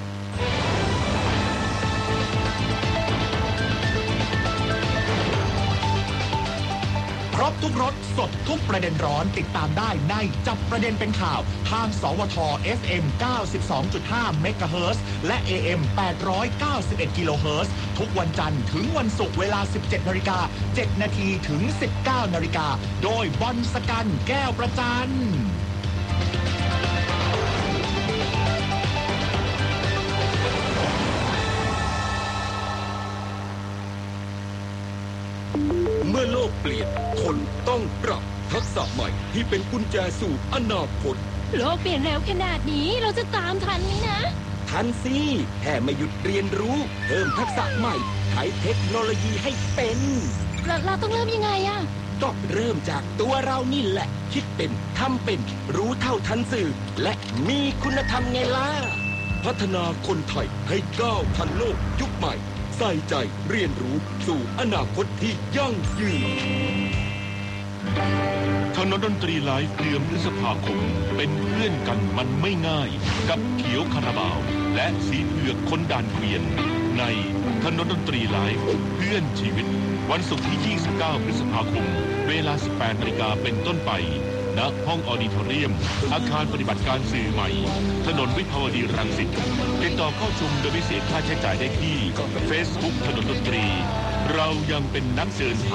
ครบทุกรสสดทุกประเด็นร้อนติดตามได้ในจับประเด็นเป็นข่าวทางสวท FM 92.5 เมกะเฮิรตซ์และ AM 891 กิโลเฮิรตซ์ทุกวันจันทร์ถึงวันศุกร์เวลา 17:07 น.ถึง 19:00 น.โดยบอลสกันแก้วประจันเมื่อโลกเปลี่ยนคนต้องปรับทักษะใหม่ที่เป็นกุญแจสู่อนาคตโลกเปลี่ยนเร็วขนาดนี้เราจะตามทันไหมนะทันสิแค่ไม่หยุดเรียนรู้เพิ่มทักษะใหม่ใช้เทคโนโลยีให้เป็นเราต้องเริ่มยังไงอะก็เริ่มจากตัวเรานี่แหละคิดเป็นทำเป็นรู้เท่าทันสื่อและมีคุณธรรมไงล่ะพัฒนาคนไทยให้ก้าวทันโลกยุคใหม่ใส่ใจเรียนรู้สู่อนาคตที่ยั่งยืนถนนดนตรีไลฟ์เดือนพฤษภาคมเป็นเพื่อนกันมันไม่ง่ายกับเขียวคาราบาวและสีเผือกคนด่านเกวียนในถนนดนตรีไลฟ์เพื่อนชีวิตวันศุกร์ที่ 29 พฤษภาคมเวลา 18 นาฬิกาเป็นต้นไปณห้องออดิทอเรียมอาคารปฏิบัติการสื่อใหม่ถนนวิภาวดีรังสิตติดต่อเข้าชมโดยไม่เสียค่าใช้จ่ายได้ที่ Facebook ถนนดนตรีเรายังเป็นนักเดิน